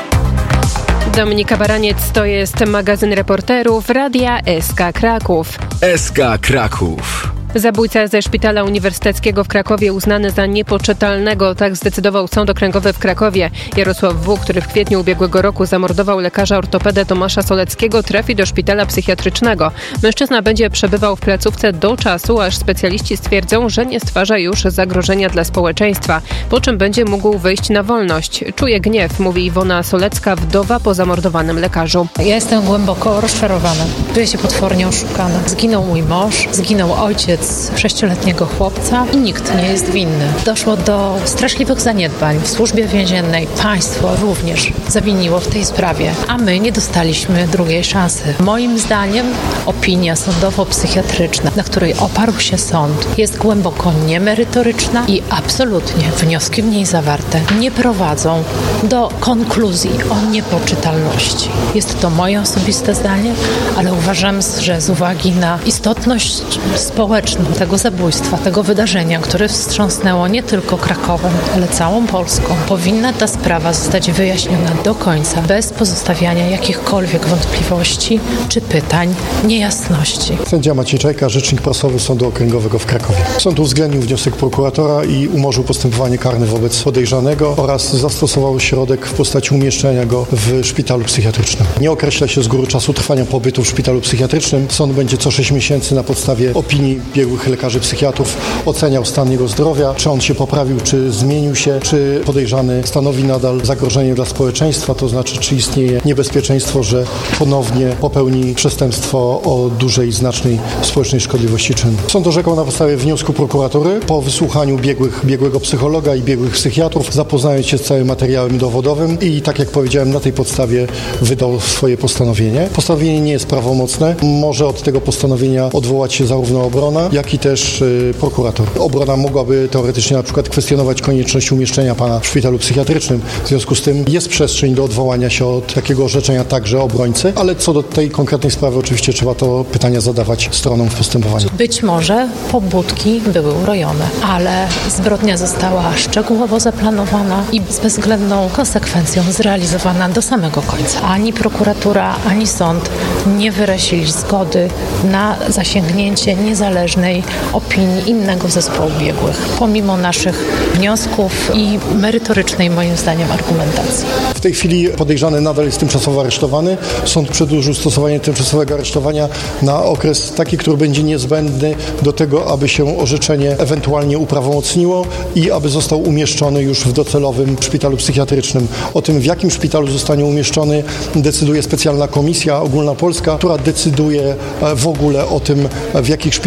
Dominika Baraniec, to jest magazyn reporterów Radia SK Kraków. SK Kraków. Zabójca ze Szpitala Uniwersyteckiego w Krakowie uznany za niepoczytalnego, tak zdecydował Sąd Okręgowy w Krakowie. Jarosław W., który w kwietniu ubiegłego roku zamordował lekarza ortopedę Tomasza Soleckiego, trafi do szpitala psychiatrycznego. Mężczyzna będzie przebywał w placówce do czasu, aż specjaliści stwierdzą, że nie stwarza już zagrożenia dla społeczeństwa, po czym będzie mógł wyjść na wolność. Czuje gniew, mówi Iwona Solecka, wdowa po zamordowanym lekarzu. Ja jestem głęboko rozczarowana. Czuję się potwornie oszukana. Zginął mój mąż, zginął ojciec 6-letniego chłopca i nikt nie jest winny. Doszło do straszliwych zaniedbań w służbie więziennej. Państwo również zawiniło w tej sprawie, a my nie dostaliśmy drugiej szansy. Moim zdaniem opinia sądowo-psychiatryczna, na której oparł się sąd, jest głęboko niemerytoryczna i absolutnie wnioski w niej zawarte nie prowadzą do konkluzji o niepoczytalności. Jest to moje osobiste zdanie, ale uważam, że z uwagi na istotność społeczną tego zabójstwa, tego wydarzenia, które wstrząsnęło nie tylko Krakowem, ale całą Polską, powinna ta sprawa zostać wyjaśniona do końca, bez pozostawiania jakichkolwiek wątpliwości czy pytań, niejasności. Sędzia Maciej Czajka, rzecznik prasowy Sądu Okręgowego w Krakowie. Sąd uwzględnił wniosek prokuratora i umorzył postępowanie karne wobec podejrzanego oraz zastosował środek w postaci umieszczenia go w szpitalu psychiatrycznym. Nie określa się z góry czasu trwania pobytu w szpitalu psychiatrycznym. Sąd będzie co 6 miesięcy na podstawie opinii biegłych lekarzy psychiatrów oceniał stan jego zdrowia, czy on się poprawił, czy zmienił się, czy podejrzany stanowi nadal zagrożenie dla społeczeństwa, to znaczy, czy istnieje niebezpieczeństwo, że ponownie popełni przestępstwo o dużej, znacznej społecznej szkodliwości czynu. Sąd orzekał na podstawie wniosku prokuratury po wysłuchaniu biegłego psychologa i biegłych psychiatrów, zapoznając się z całym materiałem dowodowym i, tak jak powiedziałem, na tej podstawie wydał swoje postanowienie. Postanowienie nie jest prawomocne. Może od tego postanowienia odwołać się zarówno obrona, jak i też prokurator. Obrona mogłaby teoretycznie na przykład kwestionować konieczność umieszczenia pana w szpitalu psychiatrycznym. W związku z tym jest przestrzeń do odwołania się od takiego orzeczenia także obrońcy, ale co do tej konkretnej sprawy oczywiście trzeba to pytania zadawać stronom w postępowaniu. Być może pobudki były urojone, ale zbrodnia została szczegółowo zaplanowana i z bezwzględną konsekwencją zrealizowana do samego końca. Ani prokuratura, ani sąd nie wyrazili zgody na zasięgnięcie niezależnej opinii innego zespołu biegłych, pomimo naszych wniosków i merytorycznej, moim zdaniem, argumentacji. W tej chwili podejrzany nadal jest tymczasowo aresztowany. Sąd przedłużył stosowanie tymczasowego aresztowania na okres taki, który będzie niezbędny do tego, aby się orzeczenie ewentualnie uprawomocniło i aby został umieszczony już w docelowym szpitalu psychiatrycznym. O tym, w jakim szpitalu zostanie umieszczony, decyduje specjalna komisja ogólnopolska, która decyduje w ogóle o tym, w jakich szpitalach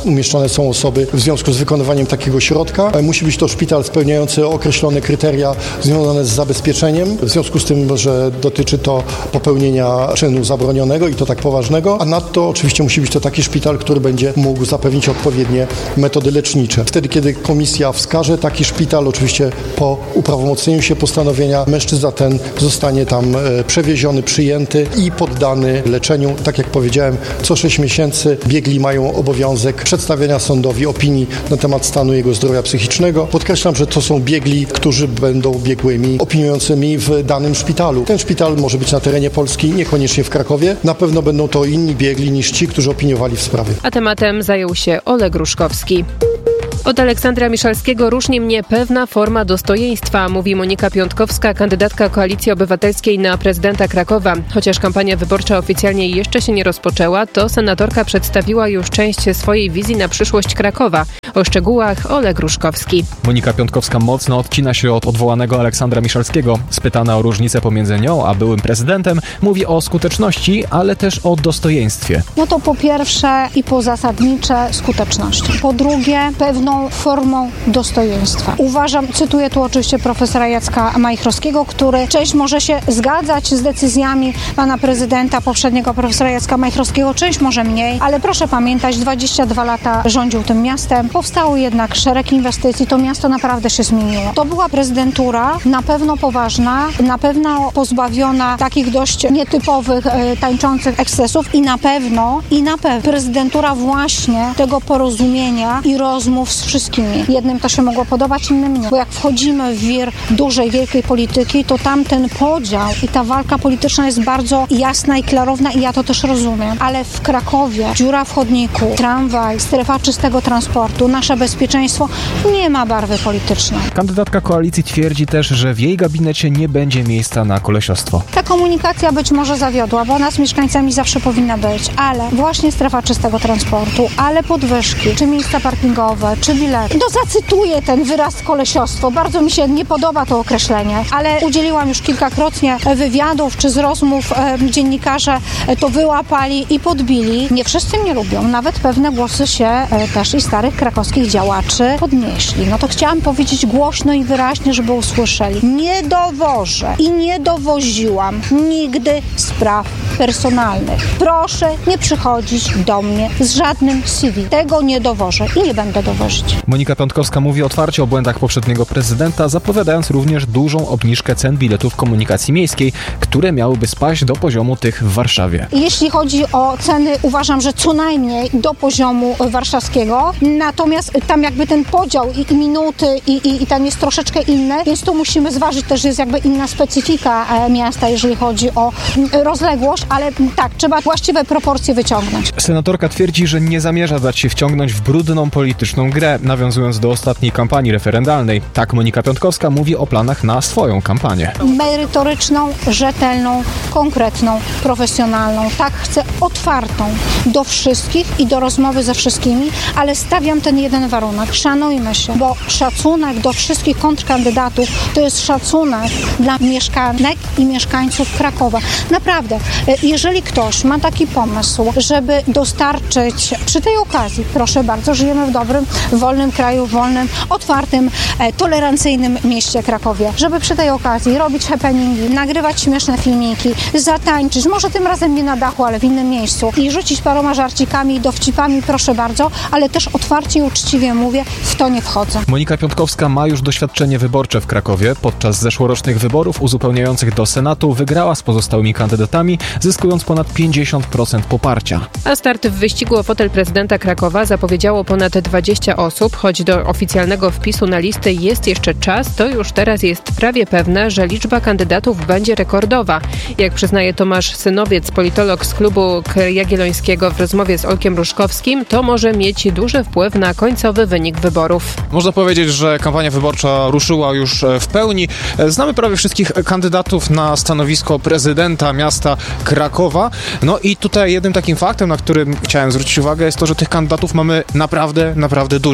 umieszczone są osoby w związku z wykonywaniem takiego środka. Musi być to szpital spełniający określone kryteria związane z zabezpieczeniem, w związku z tym, że dotyczy to popełnienia czynu zabronionego i to tak poważnego, a nadto oczywiście musi być to taki szpital, który będzie mógł zapewnić odpowiednie metody lecznicze. Wtedy, kiedy komisja wskaże taki szpital, oczywiście po uprawomocnieniu się postanowienia mężczyzna ten zostanie tam przewieziony, przyjęty i poddany leczeniu. Tak jak powiedziałem, co 6 miesięcy biegli mają obowiązek przedstawiania sądowi opinii na temat stanu jego zdrowia psychicznego. Podkreślam, że to są biegli, którzy będą biegłymi opiniującymi w danym szpitalu. Ten szpital może być na terenie Polski, niekoniecznie w Krakowie. Na pewno będą to inni biegli niż ci, którzy opiniowali w sprawie. A tematem zajął się Oleg Gruszkowski. Od Aleksandra Miszalskiego różni mnie pewna forma dostojeństwa, mówi Monika Piątkowska, kandydatka Koalicji Obywatelskiej na prezydenta Krakowa. Chociaż kampania wyborcza oficjalnie jeszcze się nie rozpoczęła, to senatorka przedstawiła już część swojej wizji na przyszłość Krakowa. O szczegółach Oleg Gruszkowski. Monika Piątkowska mocno odcina się od odwołanego Aleksandra Miszalskiego. Spytana o różnicę pomiędzy nią a byłym prezydentem, mówi o skuteczności, ale też o dostojeństwie. No to po pierwsze i po zasadnicze skuteczności. Po drugie pewną formą dostojeństwa. Uważam, cytuję tu oczywiście profesora Jacka Majchrowskiego, który część może się zgadzać z decyzjami pana prezydenta, poprzedniego profesora Jacka Majchrowskiego, część może mniej, ale proszę pamiętać, 22 lata rządził tym miastem. Powstało jednak szereg inwestycji, to miasto naprawdę się zmieniło. To była prezydentura na pewno poważna, na pewno pozbawiona takich dość nietypowych, tańczących ekscesów i na pewno prezydentura właśnie tego porozumienia i rozmów z wszystkimi. Jednym to się mogło podobać, innym nie. Bo jak wchodzimy w wir dużej, wielkiej polityki, to tam ten podział i ta walka polityczna jest bardzo jasna i klarowna i ja to też rozumiem. Ale w Krakowie dziura w chodniku, tramwaj, strefa czystego transportu, nasze bezpieczeństwo nie ma barwy politycznej. Kandydatka koalicji twierdzi też, że w jej gabinecie nie będzie miejsca na kolesiostwo. Ta komunikacja być może zawiodła, bo ona z mieszkańcami zawsze powinna być, ale właśnie strefa czystego transportu, ale podwyżki, czy miejsca parkingowe, czy bilety. No zacytuję ten wyraz kolesiostwo. Bardzo mi się nie podoba to określenie, ale udzieliłam już kilkakrotnie wywiadów, czy z rozmów dziennikarze to wyłapali i podbili. Nie wszyscy mnie lubią. Nawet pewne głosy się też i starych krakowskich działaczy podnieśli. No to chciałam powiedzieć głośno i wyraźnie, żeby usłyszeli. Nie dowożę i nie dowoziłam nigdy spraw personalnych. Proszę nie przychodzić do mnie z żadnym CV. Tego nie dowożę i nie będę dowozić. Monika Piątkowska mówi otwarcie o błędach poprzedniego prezydenta, zapowiadając również dużą obniżkę cen biletów komunikacji miejskiej, które miałyby spaść do poziomu tych w Warszawie. Jeśli chodzi o ceny, uważam, że co najmniej do poziomu warszawskiego, natomiast tam jakby ten podział i minuty i tam jest troszeczkę inne, więc tu musimy zważyć też, że jest jakby inna specyfika miasta, jeżeli chodzi o rozległość, ale tak, trzeba właściwe proporcje wyciągnąć. Senatorka twierdzi, że nie zamierza dać się wciągnąć w brudną polityczną grę, nawiązując do ostatniej kampanii referendalnej. Tak Monika Piątkowska mówi o planach na swoją kampanię. Merytoryczną, rzetelną, konkretną, profesjonalną. Tak, chcę otwartą do wszystkich i do rozmowy ze wszystkimi, ale stawiam ten jeden warunek. Szanujmy się, bo szacunek do wszystkich kontrkandydatów to jest szacunek dla mieszkanek i mieszkańców Krakowa. Naprawdę, jeżeli ktoś ma taki pomysł, żeby dostarczyć przy tej okazji, proszę bardzo, żyjemy w dobrym, wolnym kraju, wolnym, otwartym, tolerancyjnym mieście Krakowie, żeby przy tej okazji robić happeningi, nagrywać śmieszne filmiki, zatańczyć, może tym razem nie na dachu, ale w innym miejscu i rzucić paroma żarcikami i dowcipami, proszę bardzo, ale też otwarcie i uczciwie mówię, w to nie wchodzę. Monika Piątkowska ma już doświadczenie wyborcze w Krakowie. Podczas zeszłorocznych wyborów uzupełniających do Senatu wygrała z pozostałymi kandydatami, zyskując ponad 50% poparcia. A start w wyścigu o fotel prezydenta Krakowa zapowiedziało ponad 20 osób. Choć do oficjalnego wpisu na listy jest jeszcze czas, to już teraz jest prawie pewne, że liczba kandydatów będzie rekordowa. Jak przyznaje Tomasz Synowiec, politolog z Klubu Jagiellońskiego w rozmowie z Olkiem Ruszkowskim, to może mieć duży wpływ na końcowy wynik wyborów. Można powiedzieć, że kampania wyborcza ruszyła już w pełni. Znamy prawie wszystkich kandydatów na stanowisko prezydenta miasta Krakowa. No i tutaj jednym takim faktem, na którym chciałem zwrócić uwagę, jest to, że tych kandydatów mamy naprawdę dużo.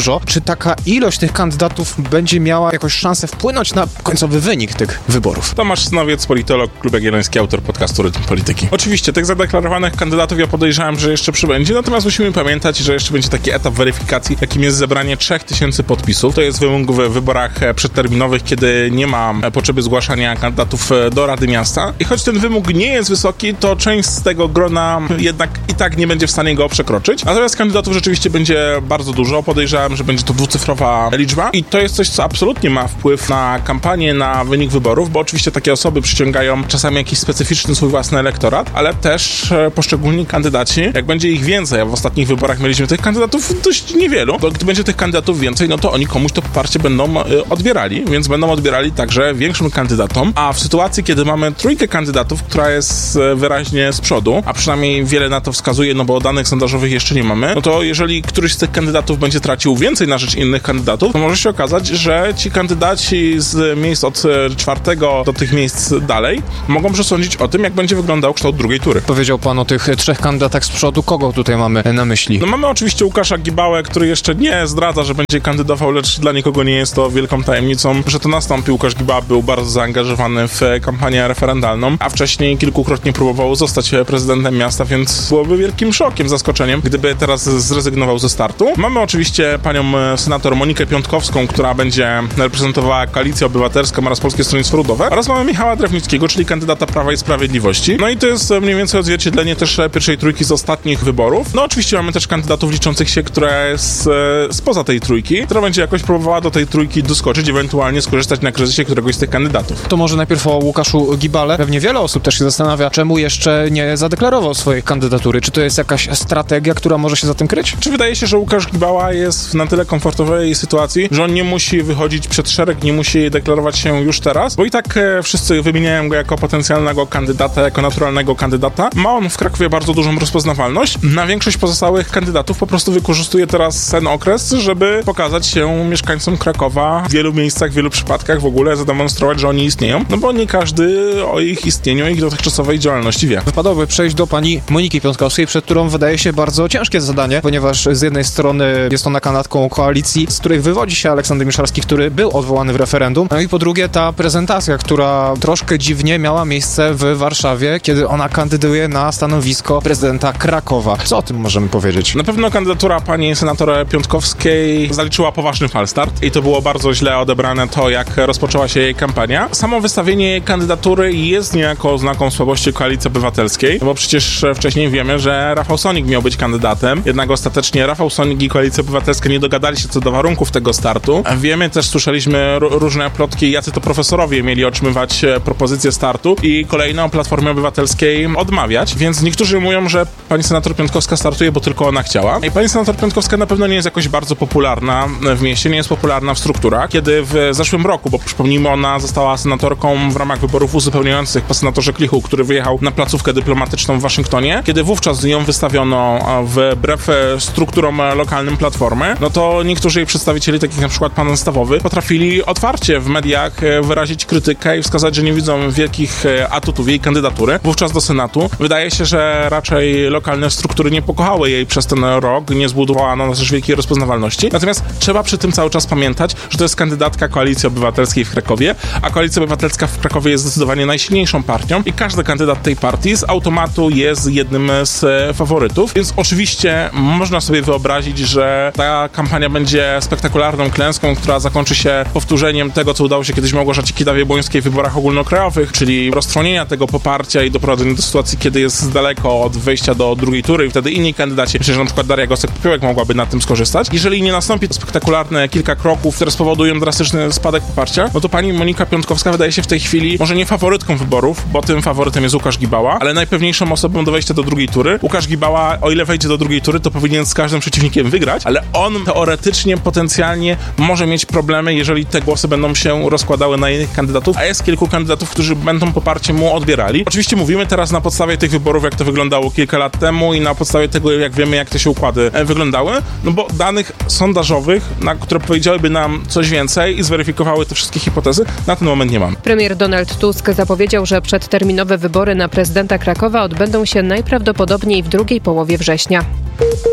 dużo. Czy taka ilość tych kandydatów będzie miała jakąś szansę wpłynąć na końcowy wynik tych wyborów? Tomasz Snowiec, politolog, Klub Jagielloński, autor podcastu Rytm Polityki. Oczywiście tych zadeklarowanych kandydatów ja podejrzewam, że jeszcze przybędzie, natomiast musimy pamiętać, że jeszcze będzie taki etap weryfikacji, jakim jest zebranie 3000 podpisów. To jest wymóg w wyborach przedterminowych, kiedy nie ma potrzeby zgłaszania kandydatów do Rady Miasta. I choć ten wymóg nie jest wysoki, to część z tego grona jednak i tak nie będzie w stanie go przekroczyć. Natomiast kandydatów rzeczywiście będzie bardzo dużo. Podejrzewam, że będzie to dwucyfrowa liczba i to jest coś, co absolutnie ma wpływ na kampanię, na wynik wyborów, bo oczywiście takie osoby przyciągają czasami jakiś specyficzny swój własny elektorat, ale też poszczególni kandydaci, jak będzie ich więcej, a w ostatnich wyborach mieliśmy tych kandydatów dość niewielu, to gdy będzie tych kandydatów więcej, no to oni komuś to poparcie będą odbierali, więc będą odbierali także większym kandydatom, a w sytuacji, kiedy mamy trójkę kandydatów, która jest wyraźnie z przodu, a przynajmniej wiele na to wskazuje, no bo danych sondażowych jeszcze nie mamy, no to jeżeli któryś z tych kandydatów będzie tracił więcej na rzecz innych kandydatów, to może się okazać, że ci kandydaci z miejsc od 4 do tych miejsc dalej mogą przesądzić o tym, jak będzie wyglądał kształt drugiej tury. Powiedział pan o tych 3 kandydatach z przodu. Kogo tutaj mamy na myśli? No mamy oczywiście Łukasza Gibałę, który jeszcze nie zdradza, że będzie kandydował, lecz dla nikogo nie jest to wielką tajemnicą, że to nastąpi. Łukasz Gibała był bardzo zaangażowany w kampanię referendalną, a wcześniej kilkukrotnie próbował zostać prezydentem miasta, więc byłoby wielkim szokiem, zaskoczeniem, gdyby teraz zrezygnował ze startu. Mamy oczywiście panią senator Monikę Piątkowską, która będzie reprezentowała Koalicję Obywatelską oraz Polskie Stronnictwo Ludowe, oraz mamy Michała Drewnickiego, czyli kandydata Prawa i Sprawiedliwości. No i to jest mniej więcej odzwierciedlenie też pierwszej trójki z ostatnich wyborów. No oczywiście mamy też kandydatów liczących się, która jest spoza tej trójki, która będzie jakoś próbowała do tej trójki doskoczyć, ewentualnie skorzystać na kryzysie któregoś z tych kandydatów. To może najpierw o Łukaszu Gibale. Pewnie wiele osób też się zastanawia, czemu jeszcze nie zadeklarował swojej kandydatury. Czy to jest jakaś strategia, która może się za tym kryć? Czy wydaje się, że Łukasz Gibała jest w na tyle komfortowej sytuacji, że on nie musi wychodzić przed szereg, nie musi deklarować się już teraz, bo i tak wszyscy wymieniają go jako potencjalnego kandydata, jako naturalnego kandydata. Ma on w Krakowie bardzo dużą rozpoznawalność. Na większość pozostałych kandydatów po prostu wykorzystuje teraz ten okres, żeby pokazać się mieszkańcom Krakowa w wielu miejscach, w wielu przypadkach w ogóle zademonstrować, że oni istnieją, no bo nie każdy o ich istnieniu, ich dotychczasowej działalności wie. Wypadałoby przejść do pani Moniki Piątkowskiej, przed którą wydaje się bardzo ciężkie zadanie, ponieważ z jednej strony jest ona kandydatką koalicji, z której wywodzi się Aleksander Miszalski, który był odwołany w referendum, no i po drugie ta prezentacja, która troszkę dziwnie miała miejsce w Warszawie, kiedy ona kandyduje na stanowisko prezydenta Krakowa. Co o tym możemy powiedzieć? Na pewno kandydatura pani senator Piątkowskiej zaliczyła poważny falstart i to było bardzo źle odebrane to, jak rozpoczęła się jej kampania. Samo wystawienie jej kandydatury jest niejako oznaką słabości Koalicji Obywatelskiej, bo przecież wcześniej wiemy, że Rafał Sonik miał być kandydatem, jednak ostatecznie Rafał Sonik i Koalicja Obywatelska nie dogadali się co do warunków tego startu. Wiemy, też słyszeliśmy różne plotki, jacy to profesorowie mieli otrzymywać propozycję startu i kolejno o Platformie Obywatelskiej odmawiać, więc niektórzy mówią, że pani senator Piątkowska startuje, bo tylko ona chciała. I pani senator Piątkowska na pewno nie jest jakoś bardzo popularna w mieście, nie jest popularna w strukturach. Kiedy w zeszłym roku, bo przypomnijmy, ona została senatorką w ramach wyborów uzupełniających po senatorze Klichu, który wyjechał na placówkę dyplomatyczną w Waszyngtonie, kiedy wówczas ją wystawiono wbrew strukturom lokalnym Platformy, no to niektórzy jej przedstawicieli, takich na przykład pan Stawowy, potrafili otwarcie w mediach wyrazić krytykę i wskazać, że nie widzą wielkich atutów jej kandydatury wówczas do Senatu. Wydaje się, że raczej lokalne struktury nie pokochały jej przez ten rok, nie zbudowano na rzecz wielkiej rozpoznawalności. Natomiast trzeba przy tym cały czas pamiętać, że to jest kandydatka Koalicji Obywatelskiej w Krakowie, a Koalicja Obywatelska w Krakowie jest zdecydowanie najsilniejszą partią i każdy kandydat tej partii z automatu jest jednym z faworytów, więc oczywiście można sobie wyobrazić, że ta kampania będzie spektakularną klęską, która zakończy się powtórzeniem tego, co udało się kiedyś Małgorzacie Kidawie-Błońskiej w wyborach ogólnokrajowych, czyli roztrwonienia tego poparcia i doprowadzenia do sytuacji, kiedy jest daleko od wejścia do drugiej tury i wtedy inni kandydaci, przecież na przykład Daria Gosek-Popiołek mogłaby na tym skorzystać. Jeżeli nie nastąpi spektakularne kilka kroków, które spowodują drastyczny spadek poparcia, no to pani Monika Piątkowska wydaje się w tej chwili może nie faworytką wyborów, bo tym faworytem jest Łukasz Gibała, ale najpewniejszą osobą do wejścia do drugiej tury. Łukasz Gibała, o ile wejdzie do drugiej tury, to powinien z każdym przeciwnikiem wygrać, ale on teoretycznie, potencjalnie może mieć problemy, jeżeli te głosy będą się rozkładały na innych kandydatów, a jest kilku kandydatów, którzy będą poparcie mu odbierali. Oczywiście mówimy teraz na podstawie tych wyborów, jak to wyglądało kilka lat temu i na podstawie tego, jak wiemy, jak te się układy wyglądały, no bo danych sondażowych, na które powiedziałyby nam coś więcej i zweryfikowały te wszystkie hipotezy, na ten moment nie mamy. Premier Donald Tusk zapowiedział, że przedterminowe wybory na prezydenta Krakowa odbędą się najprawdopodobniej w drugiej połowie września.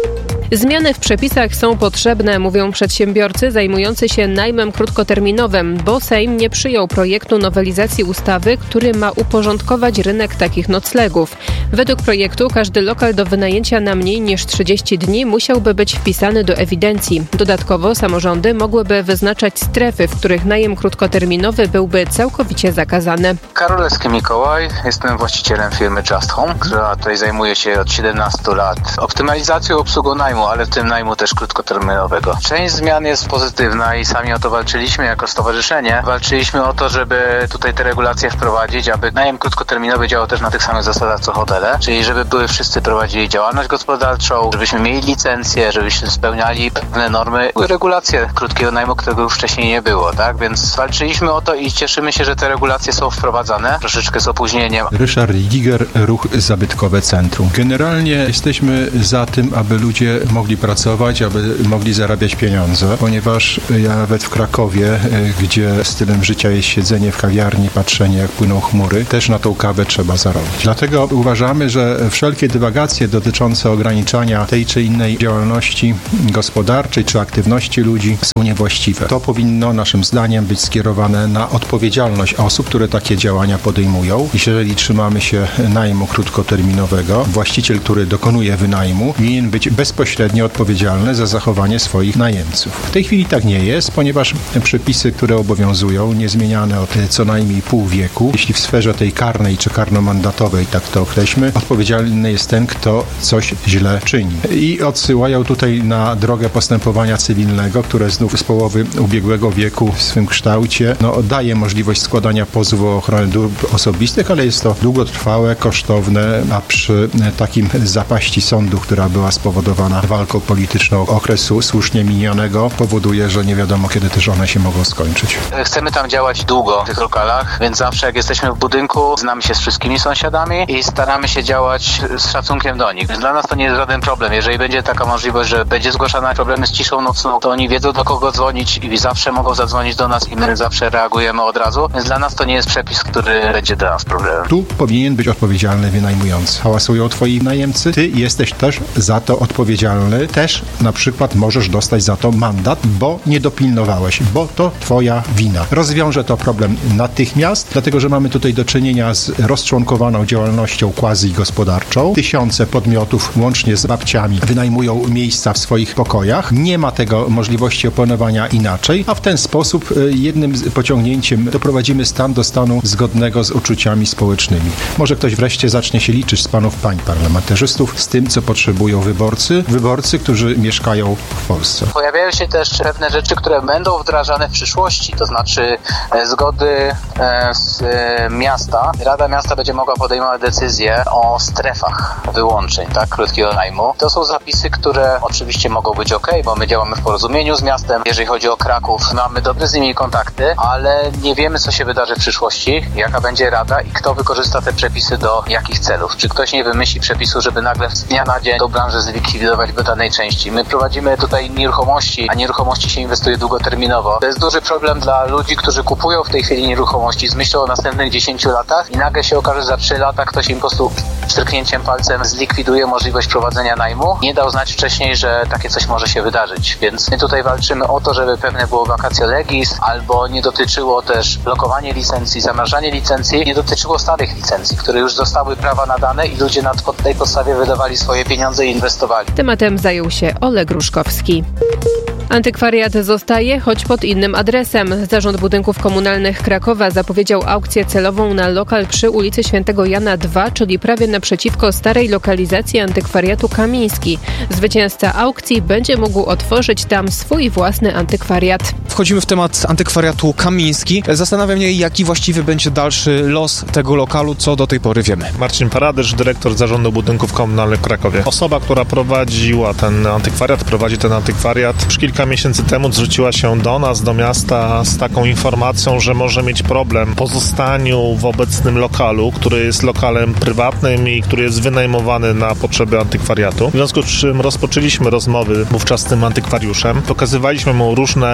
Zmiany w przepisach są potrzebne, mówią przedsiębiorcy zajmujący się najmem krótkoterminowym, bo Sejm nie przyjął projektu nowelizacji ustawy, który ma uporządkować rynek takich noclegów. Według projektu każdy lokal do wynajęcia na mniej niż 30 dni musiałby być wpisany do ewidencji. Dodatkowo samorządy mogłyby wyznaczać strefy, w których najem krótkoterminowy byłby całkowicie zakazany. Karolewski Mikołaj, jestem właścicielem firmy Just Home, która tutaj zajmuje się od 17 lat optymalizacją obsługą najmu, ale w tym najmu też krótkoterminowego. Część zmian jest pozytywna i sami o to walczyliśmy jako stowarzyszenie. Walczyliśmy o to, żeby tutaj te regulacje wprowadzić, aby najem krótkoterminowy działał też na tych samych zasadach co hotele, czyli żeby wszyscy prowadzili działalność gospodarczą, żebyśmy mieli licencję, żebyśmy spełniali pewne normy, regulacje krótkiego najmu, którego już wcześniej nie było, tak? Więc walczyliśmy o to i cieszymy się, że te regulacje są wprowadzane, troszeczkę z opóźnieniem. Ryszard Ligier, Ruch Zabytkowe Centrum. Generalnie jesteśmy za tym, aby ludzie mogli pracować, aby mogli zarabiać pieniądze, ponieważ ja nawet w Krakowie, gdzie stylem życia jest siedzenie w kawiarni, patrzenie jak płyną chmury, też na tą kawę trzeba zarobić. Dlatego uważamy, że wszelkie dywagacje dotyczące ograniczania tej czy innej działalności gospodarczej czy aktywności ludzi są niewłaściwe. To powinno naszym zdaniem być skierowane na odpowiedzialność osób, które takie działania podejmują. I jeżeli trzymamy się najmu krótkoterminowego, właściciel, który dokonuje wynajmu, winien być bezpośrednio odpowiedzialny za zachowanie swoich najemców. W tej chwili tak nie jest, ponieważ przepisy, które obowiązują, niezmieniane od co najmniej pół wieku, jeśli w sferze tej karnej czy karnomandatowej, tak to określmy, odpowiedzialny jest ten, kto coś źle czyni. I odsyłają tutaj na drogę postępowania cywilnego, które znów z połowy ubiegłego wieku w swym kształcie daje możliwość składania pozwu o ochronę dóbr osobistych, ale jest to długotrwałe, kosztowne, a przy takim zapaści sądu, która była spowodowana walką polityczną okresu słusznie minionego, powoduje, że nie wiadomo, kiedy też one się mogą skończyć. Chcemy tam działać długo w tych lokalach, więc zawsze jak jesteśmy w budynku, znamy się z wszystkimi sąsiadami i staramy się działać z szacunkiem do nich. Więc dla nas to nie jest żaden problem. Jeżeli będzie taka możliwość, że będzie zgłaszana problemy z ciszą nocną, to oni wiedzą, do kogo dzwonić i zawsze mogą zadzwonić do nas i my zawsze reagujemy od razu. Więc dla nas to nie jest przepis, który będzie dla nas problemem. Tu powinien być odpowiedzialny wynajmujący. Hałasują twoi najemcy, ty jesteś też za to odpowiedzialny. Też na przykład możesz dostać za to mandat, bo nie dopilnowałeś, bo to twoja wina. Rozwiąże to problem natychmiast, dlatego że mamy tutaj do czynienia z rozczłonkowaną działalnością quasi-gospodarczą. Tysiące podmiotów, łącznie z babciami, wynajmują miejsca w swoich pokojach. Nie ma tego możliwości opanowania inaczej, a w ten sposób jednym pociągnięciem doprowadzimy stan do stanu zgodnego z uczuciami społecznymi. Może ktoś wreszcie zacznie się liczyć z panów, pań parlamentarzystów z tym, co potrzebują wyborcy, którzy mieszkają w Polsce. Pojawiają się też pewne rzeczy, które będą wdrażane w przyszłości, to znaczy zgody z miasta. Rada Miasta będzie mogła podejmować decyzje o strefach wyłączeń, tak, krótkiego najmu. To są zapisy, które oczywiście mogą być bo my działamy w porozumieniu z miastem. Jeżeli chodzi o Kraków, mamy dobre z nimi kontakty, ale nie wiemy, co się wydarzy w przyszłości, jaka będzie rada i kto wykorzysta te przepisy do jakich celów. Czy ktoś nie wymyśli przepisu, żeby nagle z dnia na dzień tą branżę zlikwidować w danej części. My prowadzimy tutaj nieruchomości, a nieruchomości się inwestuje długoterminowo. To jest duży problem dla ludzi, którzy kupują w tej chwili nieruchomości z myślą o następnych 10 latach i nagle się okaże, że za 3 lata ktoś im po prostu stryknięciem palcem zlikwiduje możliwość prowadzenia najmu. Nie dał znać wcześniej, że takie coś może się wydarzyć, więc my tutaj walczymy o to, żeby pewne było vacatio legis, albo nie dotyczyło też blokowanie licencji, zamrażanie licencji, nie dotyczyło starych licencji, które już zostały prawa nadane i ludzie na tej podstawie wydawali swoje pieniądze i inwestowali. Tematem zajął się Oleg Ruszkowski. Antykwariat zostaje, choć pod innym adresem. Zarząd Budynków Komunalnych Krakowa zapowiedział aukcję celową na lokal przy ulicy Świętego Jana 2, czyli prawie naprzeciwko starej lokalizacji antykwariatu Kamiński. Zwycięzca aukcji będzie mógł otworzyć tam swój własny antykwariat. Wchodzimy w temat antykwariatu Kamiński. Zastanawia mnie, jaki właściwy będzie dalszy los tego lokalu, co do tej pory wiemy. Marcin Paradysz, dyrektor Zarządu Budynków Komunalnych w Krakowie. Osoba, która prowadzi ten antykwariat, już kilka miesięcy temu zwróciła się do nas, do miasta z taką informacją, że może mieć problem po zostaniu w obecnym lokalu, który jest lokalem prywatnym i który jest wynajmowany na potrzeby antykwariatu. W związku z czym rozpoczęliśmy rozmowy wówczas z tym antykwariuszem. Pokazywaliśmy mu różne miejsca,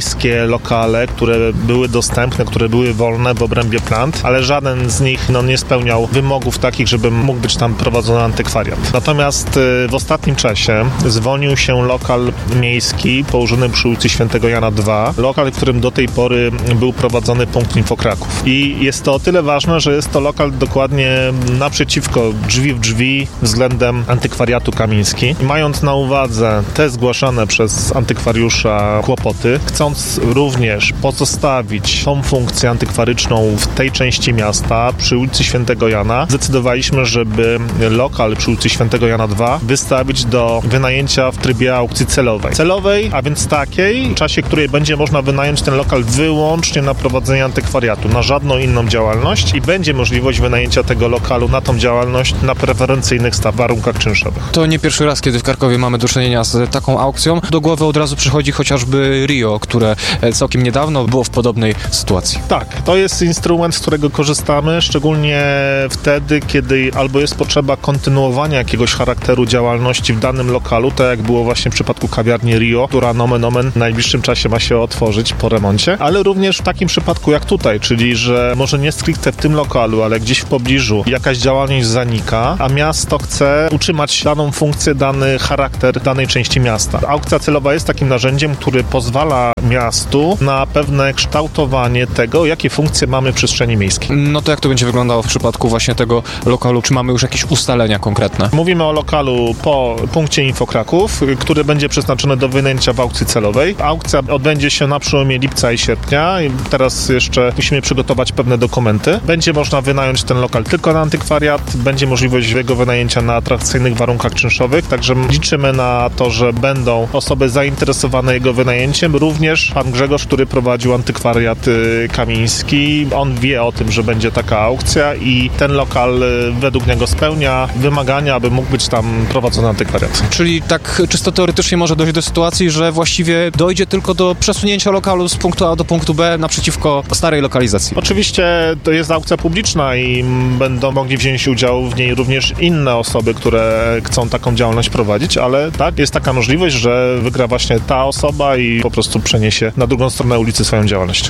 miejskie lokale, które były dostępne, które były wolne w obrębie plant, ale żaden z nich nie spełniał wymogów takich, żeby mógł być tam prowadzony antykwariat. Natomiast w ostatnim czasie zwolnił się lokal miejski położony przy ulicy Świętego Jana 2, lokal, w którym do tej pory był prowadzony punkt Info Kraków. I jest to o tyle ważne, że jest to lokal dokładnie naprzeciwko, drzwi w drzwi względem antykwariatu Kamiński. I mając na uwadze te zgłaszane przez antykwariusza kłopoty, chcąc również pozostawić tą funkcję antykwaryczną w tej części miasta przy ulicy Świętego Jana, zdecydowaliśmy, żeby lokal przy ulicy Świętego Jana 2 wystawić do wynajęcia w trybie aukcji celowej, a więc takiej, w czasie której będzie można wynająć ten lokal wyłącznie na prowadzenie antykwariatu, na żadną inną działalność i będzie możliwość wynajęcia tego lokalu na tą działalność na preferencyjnych warunkach czynszowych. To nie pierwszy raz, kiedy w Krakowie mamy do czynienia z taką aukcją. Do głowy od razu przychodzi chociażby Rio, które całkiem niedawno było w podobnej sytuacji. Tak, to jest instrument, z którego korzystamy, szczególnie wtedy, kiedy albo jest potrzeba kontynuowania jakiegoś charakteru działalności w danym lokalu, tak jak było właśnie w przypadku kawiarni Rio, która nomen omen w najbliższym czasie ma się otworzyć po remoncie, ale również w takim przypadku jak tutaj, czyli że może nie stricte w tym lokalu, ale gdzieś w pobliżu jakaś działalność zanika, a miasto chce utrzymać daną funkcję, dany charakter danej części miasta. Aukcja celowa jest takim narzędziem, który pozwala miastu na pewne kształtowanie tego, jakie funkcje mamy w przestrzeni miejskiej. No to jak to będzie wyglądało w przypadku właśnie tego lokalu? Czy mamy już jakieś ustalenia konkretne? Mówimy o lokalu po punkcie Info Kraków, który będzie przeznaczony do wynajęcia w aukcji celowej. Aukcja odbędzie się na przełomie lipca i sierpnia. Teraz jeszcze musimy przygotować pewne dokumenty. Będzie można wynająć ten lokal tylko na antykwariat, będzie możliwość jego wynajęcia na atrakcyjnych warunkach czynszowych, także liczymy na to, że będą osoby zainteresowane jego wynajęciem. Również pan Grzegorz, który prowadził antykwariat Kamiński, on wie o tym, że będzie taka aukcja i ten lokal według niego spełnia wymagania, aby mógł być tam prowadzony antykwariat. Czyli tak czysto teoretycznie może dojść do sytuacji, że właściwie dojdzie tylko do przesunięcia lokalu z punktu A do punktu B naprzeciwko starej lokalizacji. Oczywiście to jest aukcja publiczna i będą mogli wziąć udział w niej również inne osoby, które chcą taką działalność prowadzić, ale tak, jest taka możliwość, że wygra właśnie ta osoba i po prostu przeniesie na drugą stronę ulicy swoją działalność.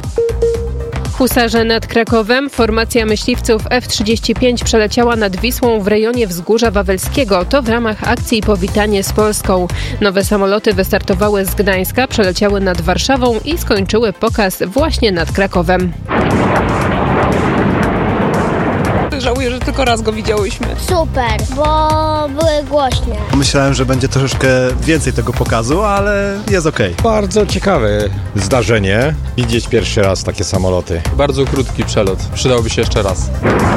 Husarze nad Krakowem. Formacja myśliwców F-35 przeleciała nad Wisłą w rejonie Wzgórza Wawelskiego. To w ramach akcji Powitanie z Polską. Nowe samoloty wystartowały z Gdańska, przeleciały nad Warszawą i skończyły pokaz właśnie nad Krakowem. Żałuję, że tylko raz go widziałyśmy. Super, bo były głośne. Myślałem, że będzie troszeczkę więcej tego pokazu, ale jest okej. Bardzo ciekawe zdarzenie. Widzieć pierwszy raz takie samoloty. Bardzo krótki przelot. Przydałby się jeszcze raz.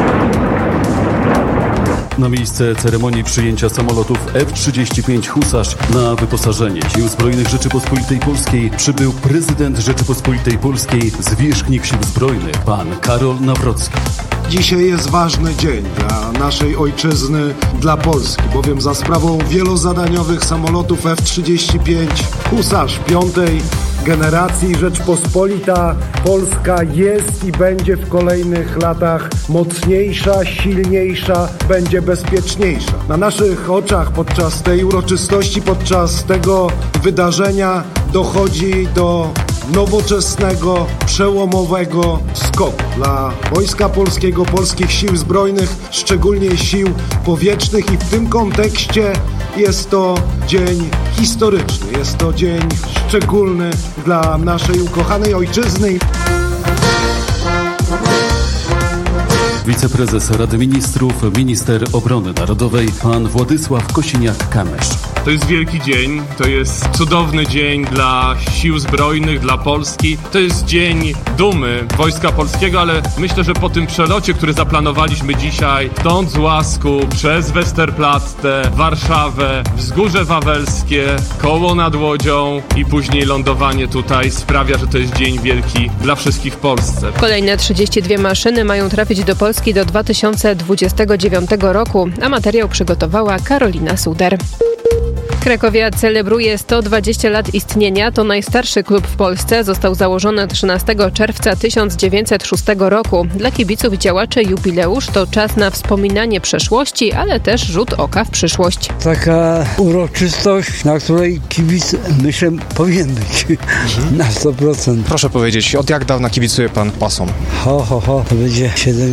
Na miejsce ceremonii przyjęcia samolotów F-35 Husarz na wyposażenie Sił Zbrojnych Rzeczypospolitej Polskiej przybył prezydent Rzeczypospolitej Polskiej, zwierzchnik Sił Zbrojnych, pan Karol Nawrocki. Dzisiaj jest ważny dzień dla naszej ojczyzny, dla Polski, bowiem za sprawą wielozadaniowych samolotów F-35 Husarz 5. generacji Rzeczpospolita Polska jest i będzie w kolejnych latach mocniejsza, silniejsza, będzie bezpieczniejsza. Na naszych oczach podczas tej uroczystości, podczas tego wydarzenia dochodzi do nowoczesnego, przełomowego skoku dla Wojska Polskiego, Polskich Sił Zbrojnych, szczególnie Sił Powietrznych i w tym kontekście jest to dzień historyczny, jest to dzień szczególny dla naszej ukochanej ojczyzny. Wiceprezes Rady Ministrów, minister obrony narodowej, pan Władysław Kosiniak-Kamysz. To jest wielki dzień, to jest cudowny dzień dla Sił Zbrojnych, dla Polski. To jest dzień dumy Wojska Polskiego, ale myślę, że po tym przelocie, który zaplanowaliśmy dzisiaj, stąd z Łasku, przez Westerplatte, Warszawę, Wzgórze Wawelskie, Koło nad Łodzią i później lądowanie tutaj sprawia, że to jest dzień wielki dla wszystkich w Polsce. Kolejne 32 maszyny mają trafić do Polski do 2029 roku, a materiał przygotowała Karolina Suder. Krakowia celebruje 120 lat istnienia. To najstarszy klub w Polsce. Został założony 13 czerwca 1906 roku. Dla kibiców i działaczy jubileusz to czas na wspominanie przeszłości, ale też rzut oka w przyszłość. Taka uroczystość, na której kibic, myślę, powinien być na 100%. Proszę powiedzieć, od jak dawna kibicuje pan pasom? To będzie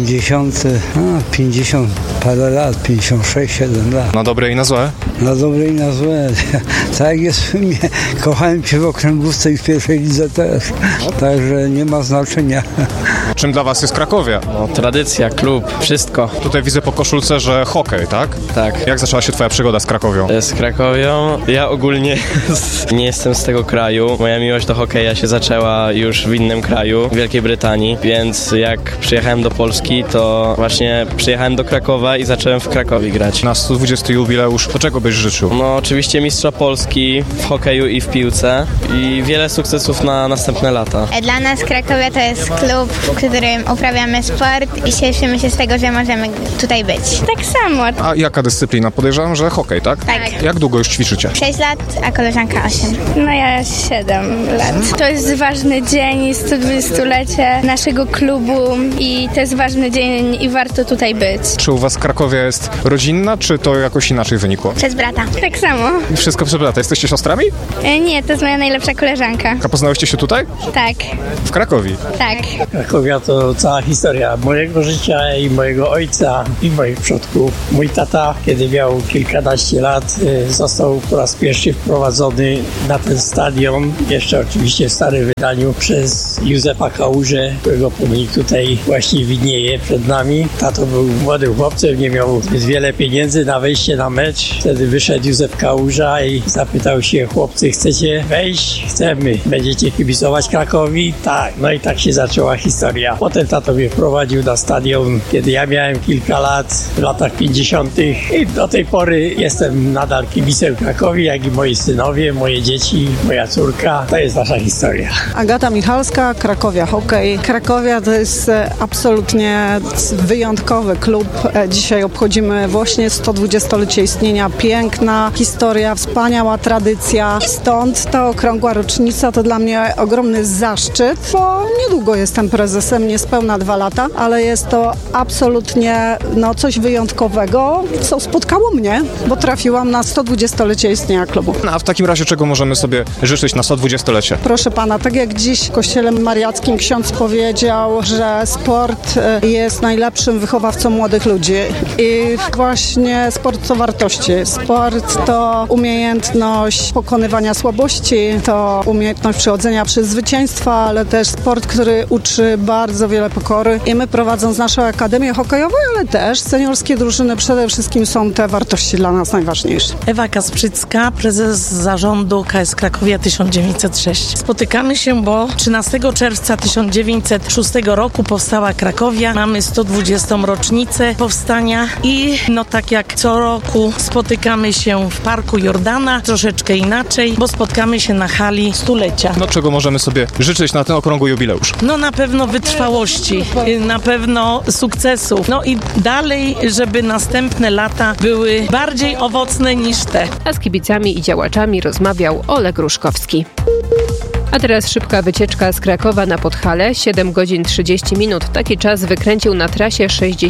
50 parę lat, 56, 7 lat. Na dobre i na złe? Na dobre i na złe. Tak jak jest w filmie. Kochałem Cię w okręgówce i w pierwszej lidze też. Także nie ma znaczenia. Czym dla was jest Krakowia? Tradycja, klub, wszystko. Tutaj widzę po koszulce, że hokej, tak? Tak. Jak zaczęła się twoja przygoda z Krakowią? Z Krakowią? Ja ogólnie nie jestem z tego kraju. Moja miłość do hokeja się zaczęła już w innym kraju, w Wielkiej Brytanii, więc jak przyjechałem do Polski, to właśnie przyjechałem do Krakowa i zacząłem w Krakowie grać. Na 120 jubileusz, to czego byś życzył? No oczywiście mistrza Polski w hokeju i w piłce i wiele sukcesów na następne lata. Dla nas Krakowia to jest klub, w którym uprawiamy sport i cieszymy się z tego, że możemy tutaj być. Tak samo. A jaka dyscyplina? Podejrzewam, że hokej, tak? Tak. Jak długo już ćwiczycie? 6 lat, a koleżanka 8. No ja 7 lat. To jest ważny dzień, 120-lecie naszego klubu i to jest ważny dzień i warto tutaj być. Czy u was Krakowia jest rodzinna, czy to jakoś inaczej wynikło? Przez brata. Tak samo. Wszystko przez brata. Jesteście siostrami? Nie, to jest moja najlepsza koleżanka. A poznałyście się tutaj? Tak. W Krakowie? Tak. Krakowia to cała historia mojego życia i mojego ojca i moich przodków. Mój tata, kiedy miał kilkanaście lat, został po raz pierwszy wprowadzony na ten stadion, jeszcze oczywiście w starym wydaniu, przez Józefa Kałużę, którego pomnik tutaj właśnie widnieje przed nami. Tato był młodym chłopcem, nie miał zbyt wiele pieniędzy na wejście na mecz. Wtedy wyszedł Józef Kałuża i zapytał się: chłopcy, chcecie wejść? Chcemy. Będziecie kibicować Krakowi? Tak. No i tak się zaczęła historia. Potem tato mnie wprowadził na stadion, kiedy ja miałem kilka lat, w latach 50. i do tej pory jestem nadal kibicem Krakowi, jak i moi synowie, moje dzieci, moja córka. To jest nasza historia. Agata Michalska, Krakowia Hokej. Krakowia to jest absolutnie wyjątkowy klub. Dzisiaj obchodzimy właśnie 120-lecie istnienia. Piękna historia, wspaniała tradycja. Stąd ta okrągła rocznica to dla mnie ogromny zaszczyt, bo niedługo jestem prezesem, niespełna 2 lata, ale jest to absolutnie coś wyjątkowego, co spotkało mnie, bo trafiłam na 120-lecie istnienia klubu. No, a w takim razie czego możemy sobie życzyć na 120-lecie? Proszę pana, tak jak dziś w kościele mariackim ksiądz powiedział, że sport jest najlepszym wychowawcą młodych ludzi i właśnie sport to wartości. Sport to umiejętność pokonywania słabości, to umiejętność przechodzenia przez zwycięstwa, ale też sport, który uczy bardzo wiele pokory i my, prowadząc naszą akademię hokejową, ale też seniorskie drużyny, przede wszystkim są te wartości dla nas najważniejsze. Ewa Kasprzycka, prezes zarządu KS Krakowia 1906. Spotykamy się, bo 13 czerwca 1906 roku powstała Krakowia. Mamy 120. rocznicę powstania i tak jak co roku spotykamy się w Parku Jordana, troszeczkę inaczej, bo spotkamy się na hali stulecia. Czego możemy sobie życzyć na ten okrągły jubileusz? Na pewno wytrwałości, na pewno sukcesu. I dalej, żeby następne lata były bardziej owocne niż te. A z kibicami i działaczami rozmawiał Oleg Ruszkowski. A teraz szybka wycieczka z Krakowa na Podhale, 7 godzin 30 minut. Taki czas wykręcił na trasie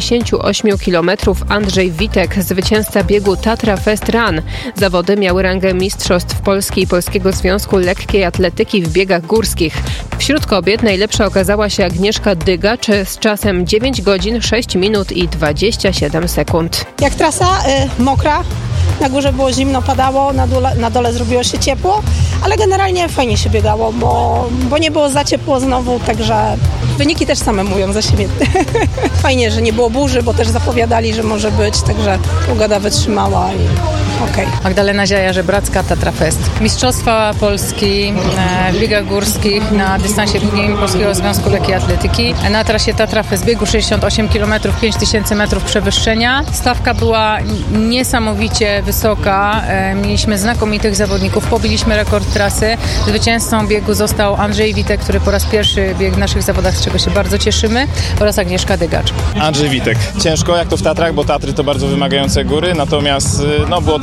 68 km Andrzej Witek, zwycięzca biegu Tatra Fest Run. Zawody miały rangę mistrzostw Polski i Polskiego Związku Lekkiej Atletyki w biegach górskich. Wśród kobiet najlepsza okazała się Agnieszka Dygacz z czasem 9 godzin 6 minut i 27 sekund. Jak trasa mokra, na górze było zimno, padało, na dole zrobiło się ciepło, ale generalnie fajnie się biegało, bo nie było za ciepło znowu, także wyniki też same mówią za siebie. Fajnie, że nie było burzy, bo też zapowiadali, że może być, także pogoda wytrzymała i okej. Magdalena Ziaja-Żebracka, Tatra Fest. Mistrzostwa Polski w biegach górskich na dystansie długim Polskiego Związku Lekkiej Atletyki. Na trasie Tatra Fest biegu 68 km, 5000 metrów przewyższenia. Stawka była niesamowicie wysoka. Mieliśmy znakomitych zawodników. Pobiliśmy rekord trasy. Zwycięzcą biegu został Andrzej Witek, który po raz pierwszy biegł w naszych zawodach, z czego się bardzo cieszymy, oraz Agnieszka Dygacz. Andrzej Witek. Ciężko jak to w Tatrach, bo Tatry to bardzo wymagające góry, natomiast było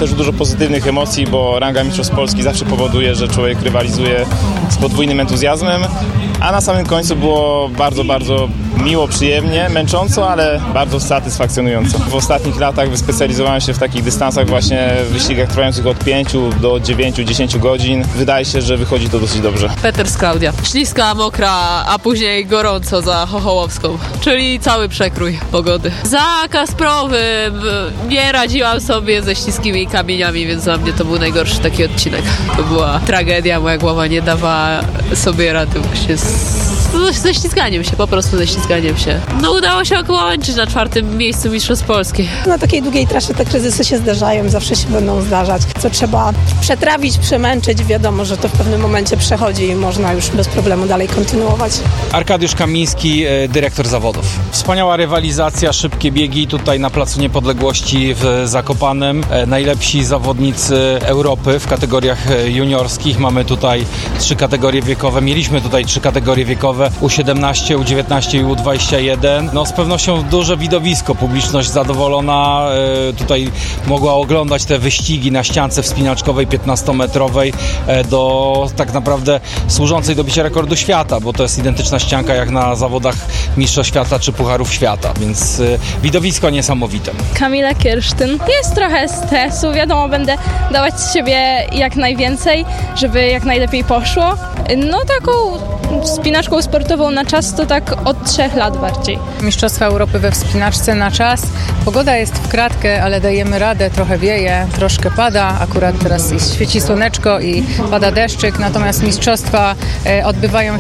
też dużo pozytywnych emocji, bo ranga Mistrzostw Polski zawsze powoduje, że człowiek rywalizuje z podwójnym entuzjazmem, a na samym końcu było bardzo, bardzo miło, przyjemnie, męcząco, ale bardzo satysfakcjonująco. W ostatnich latach wyspecjalizowałem się w takich dystansach właśnie w wyścigach trwających od 5 do 9-10 godzin. Wydaje się, że wychodzi to dosyć dobrze. Peters Klaudia. Śliska, mokra, a później gorąco za Chochołowską, czyli cały przekrój pogody. Za Kasprowym nie radziłam sobie ze śliskimi kamieniami, więc dla mnie to był najgorszy taki odcinek. To była tragedia, moja głowa nie dawała sobie rady właśnie ze ślizganiem się, po prostu ze ślizganiem się. No udało się okołączyć na 4. miejscu Mistrzostw Polski. Na takiej długiej trasie te kryzysy się zdarzają, zawsze się będą zdarzać. Co trzeba przetrawić, przemęczyć, wiadomo, że to w pewnym momencie przechodzi i można już bez problemu dalej kontynuować. Arkadiusz Kamiński, dyrektor zawodów. Wspaniała rywalizacja, szybkie biegi tutaj na Placu Niepodległości w Zakopanem. Najlepsi zawodnicy Europy w kategoriach juniorskich. Mamy tutaj 3 kategorie wiekowe. Mieliśmy tutaj 3 kategorie wiekowe. U17, U19 i U21. No z pewnością duże widowisko. Publiczność zadowolona. Tutaj mogła oglądać te wyścigi na ściance wspinaczkowej 15-metrowej do tak naprawdę służącej do bicia rekordu świata, bo to jest identyczna ścianka jak na zawodach Mistrzostw Świata czy Pucharów Świata, więc widowisko niesamowite. Kamila Kirsztyn. Jest trochę stresu, wiadomo, będę dawać z siebie jak najwięcej, żeby jak najlepiej poszło. No taką wspinaczką sportową na czas to tak od 3 lat bardziej. Mistrzostwa Europy we wspinaczce na czas. Pogoda jest w kratkę, ale dajemy radę, trochę wieje, troszkę pada. Akurat teraz świeci słoneczko i pada deszczyk, natomiast mistrzostwa odbywają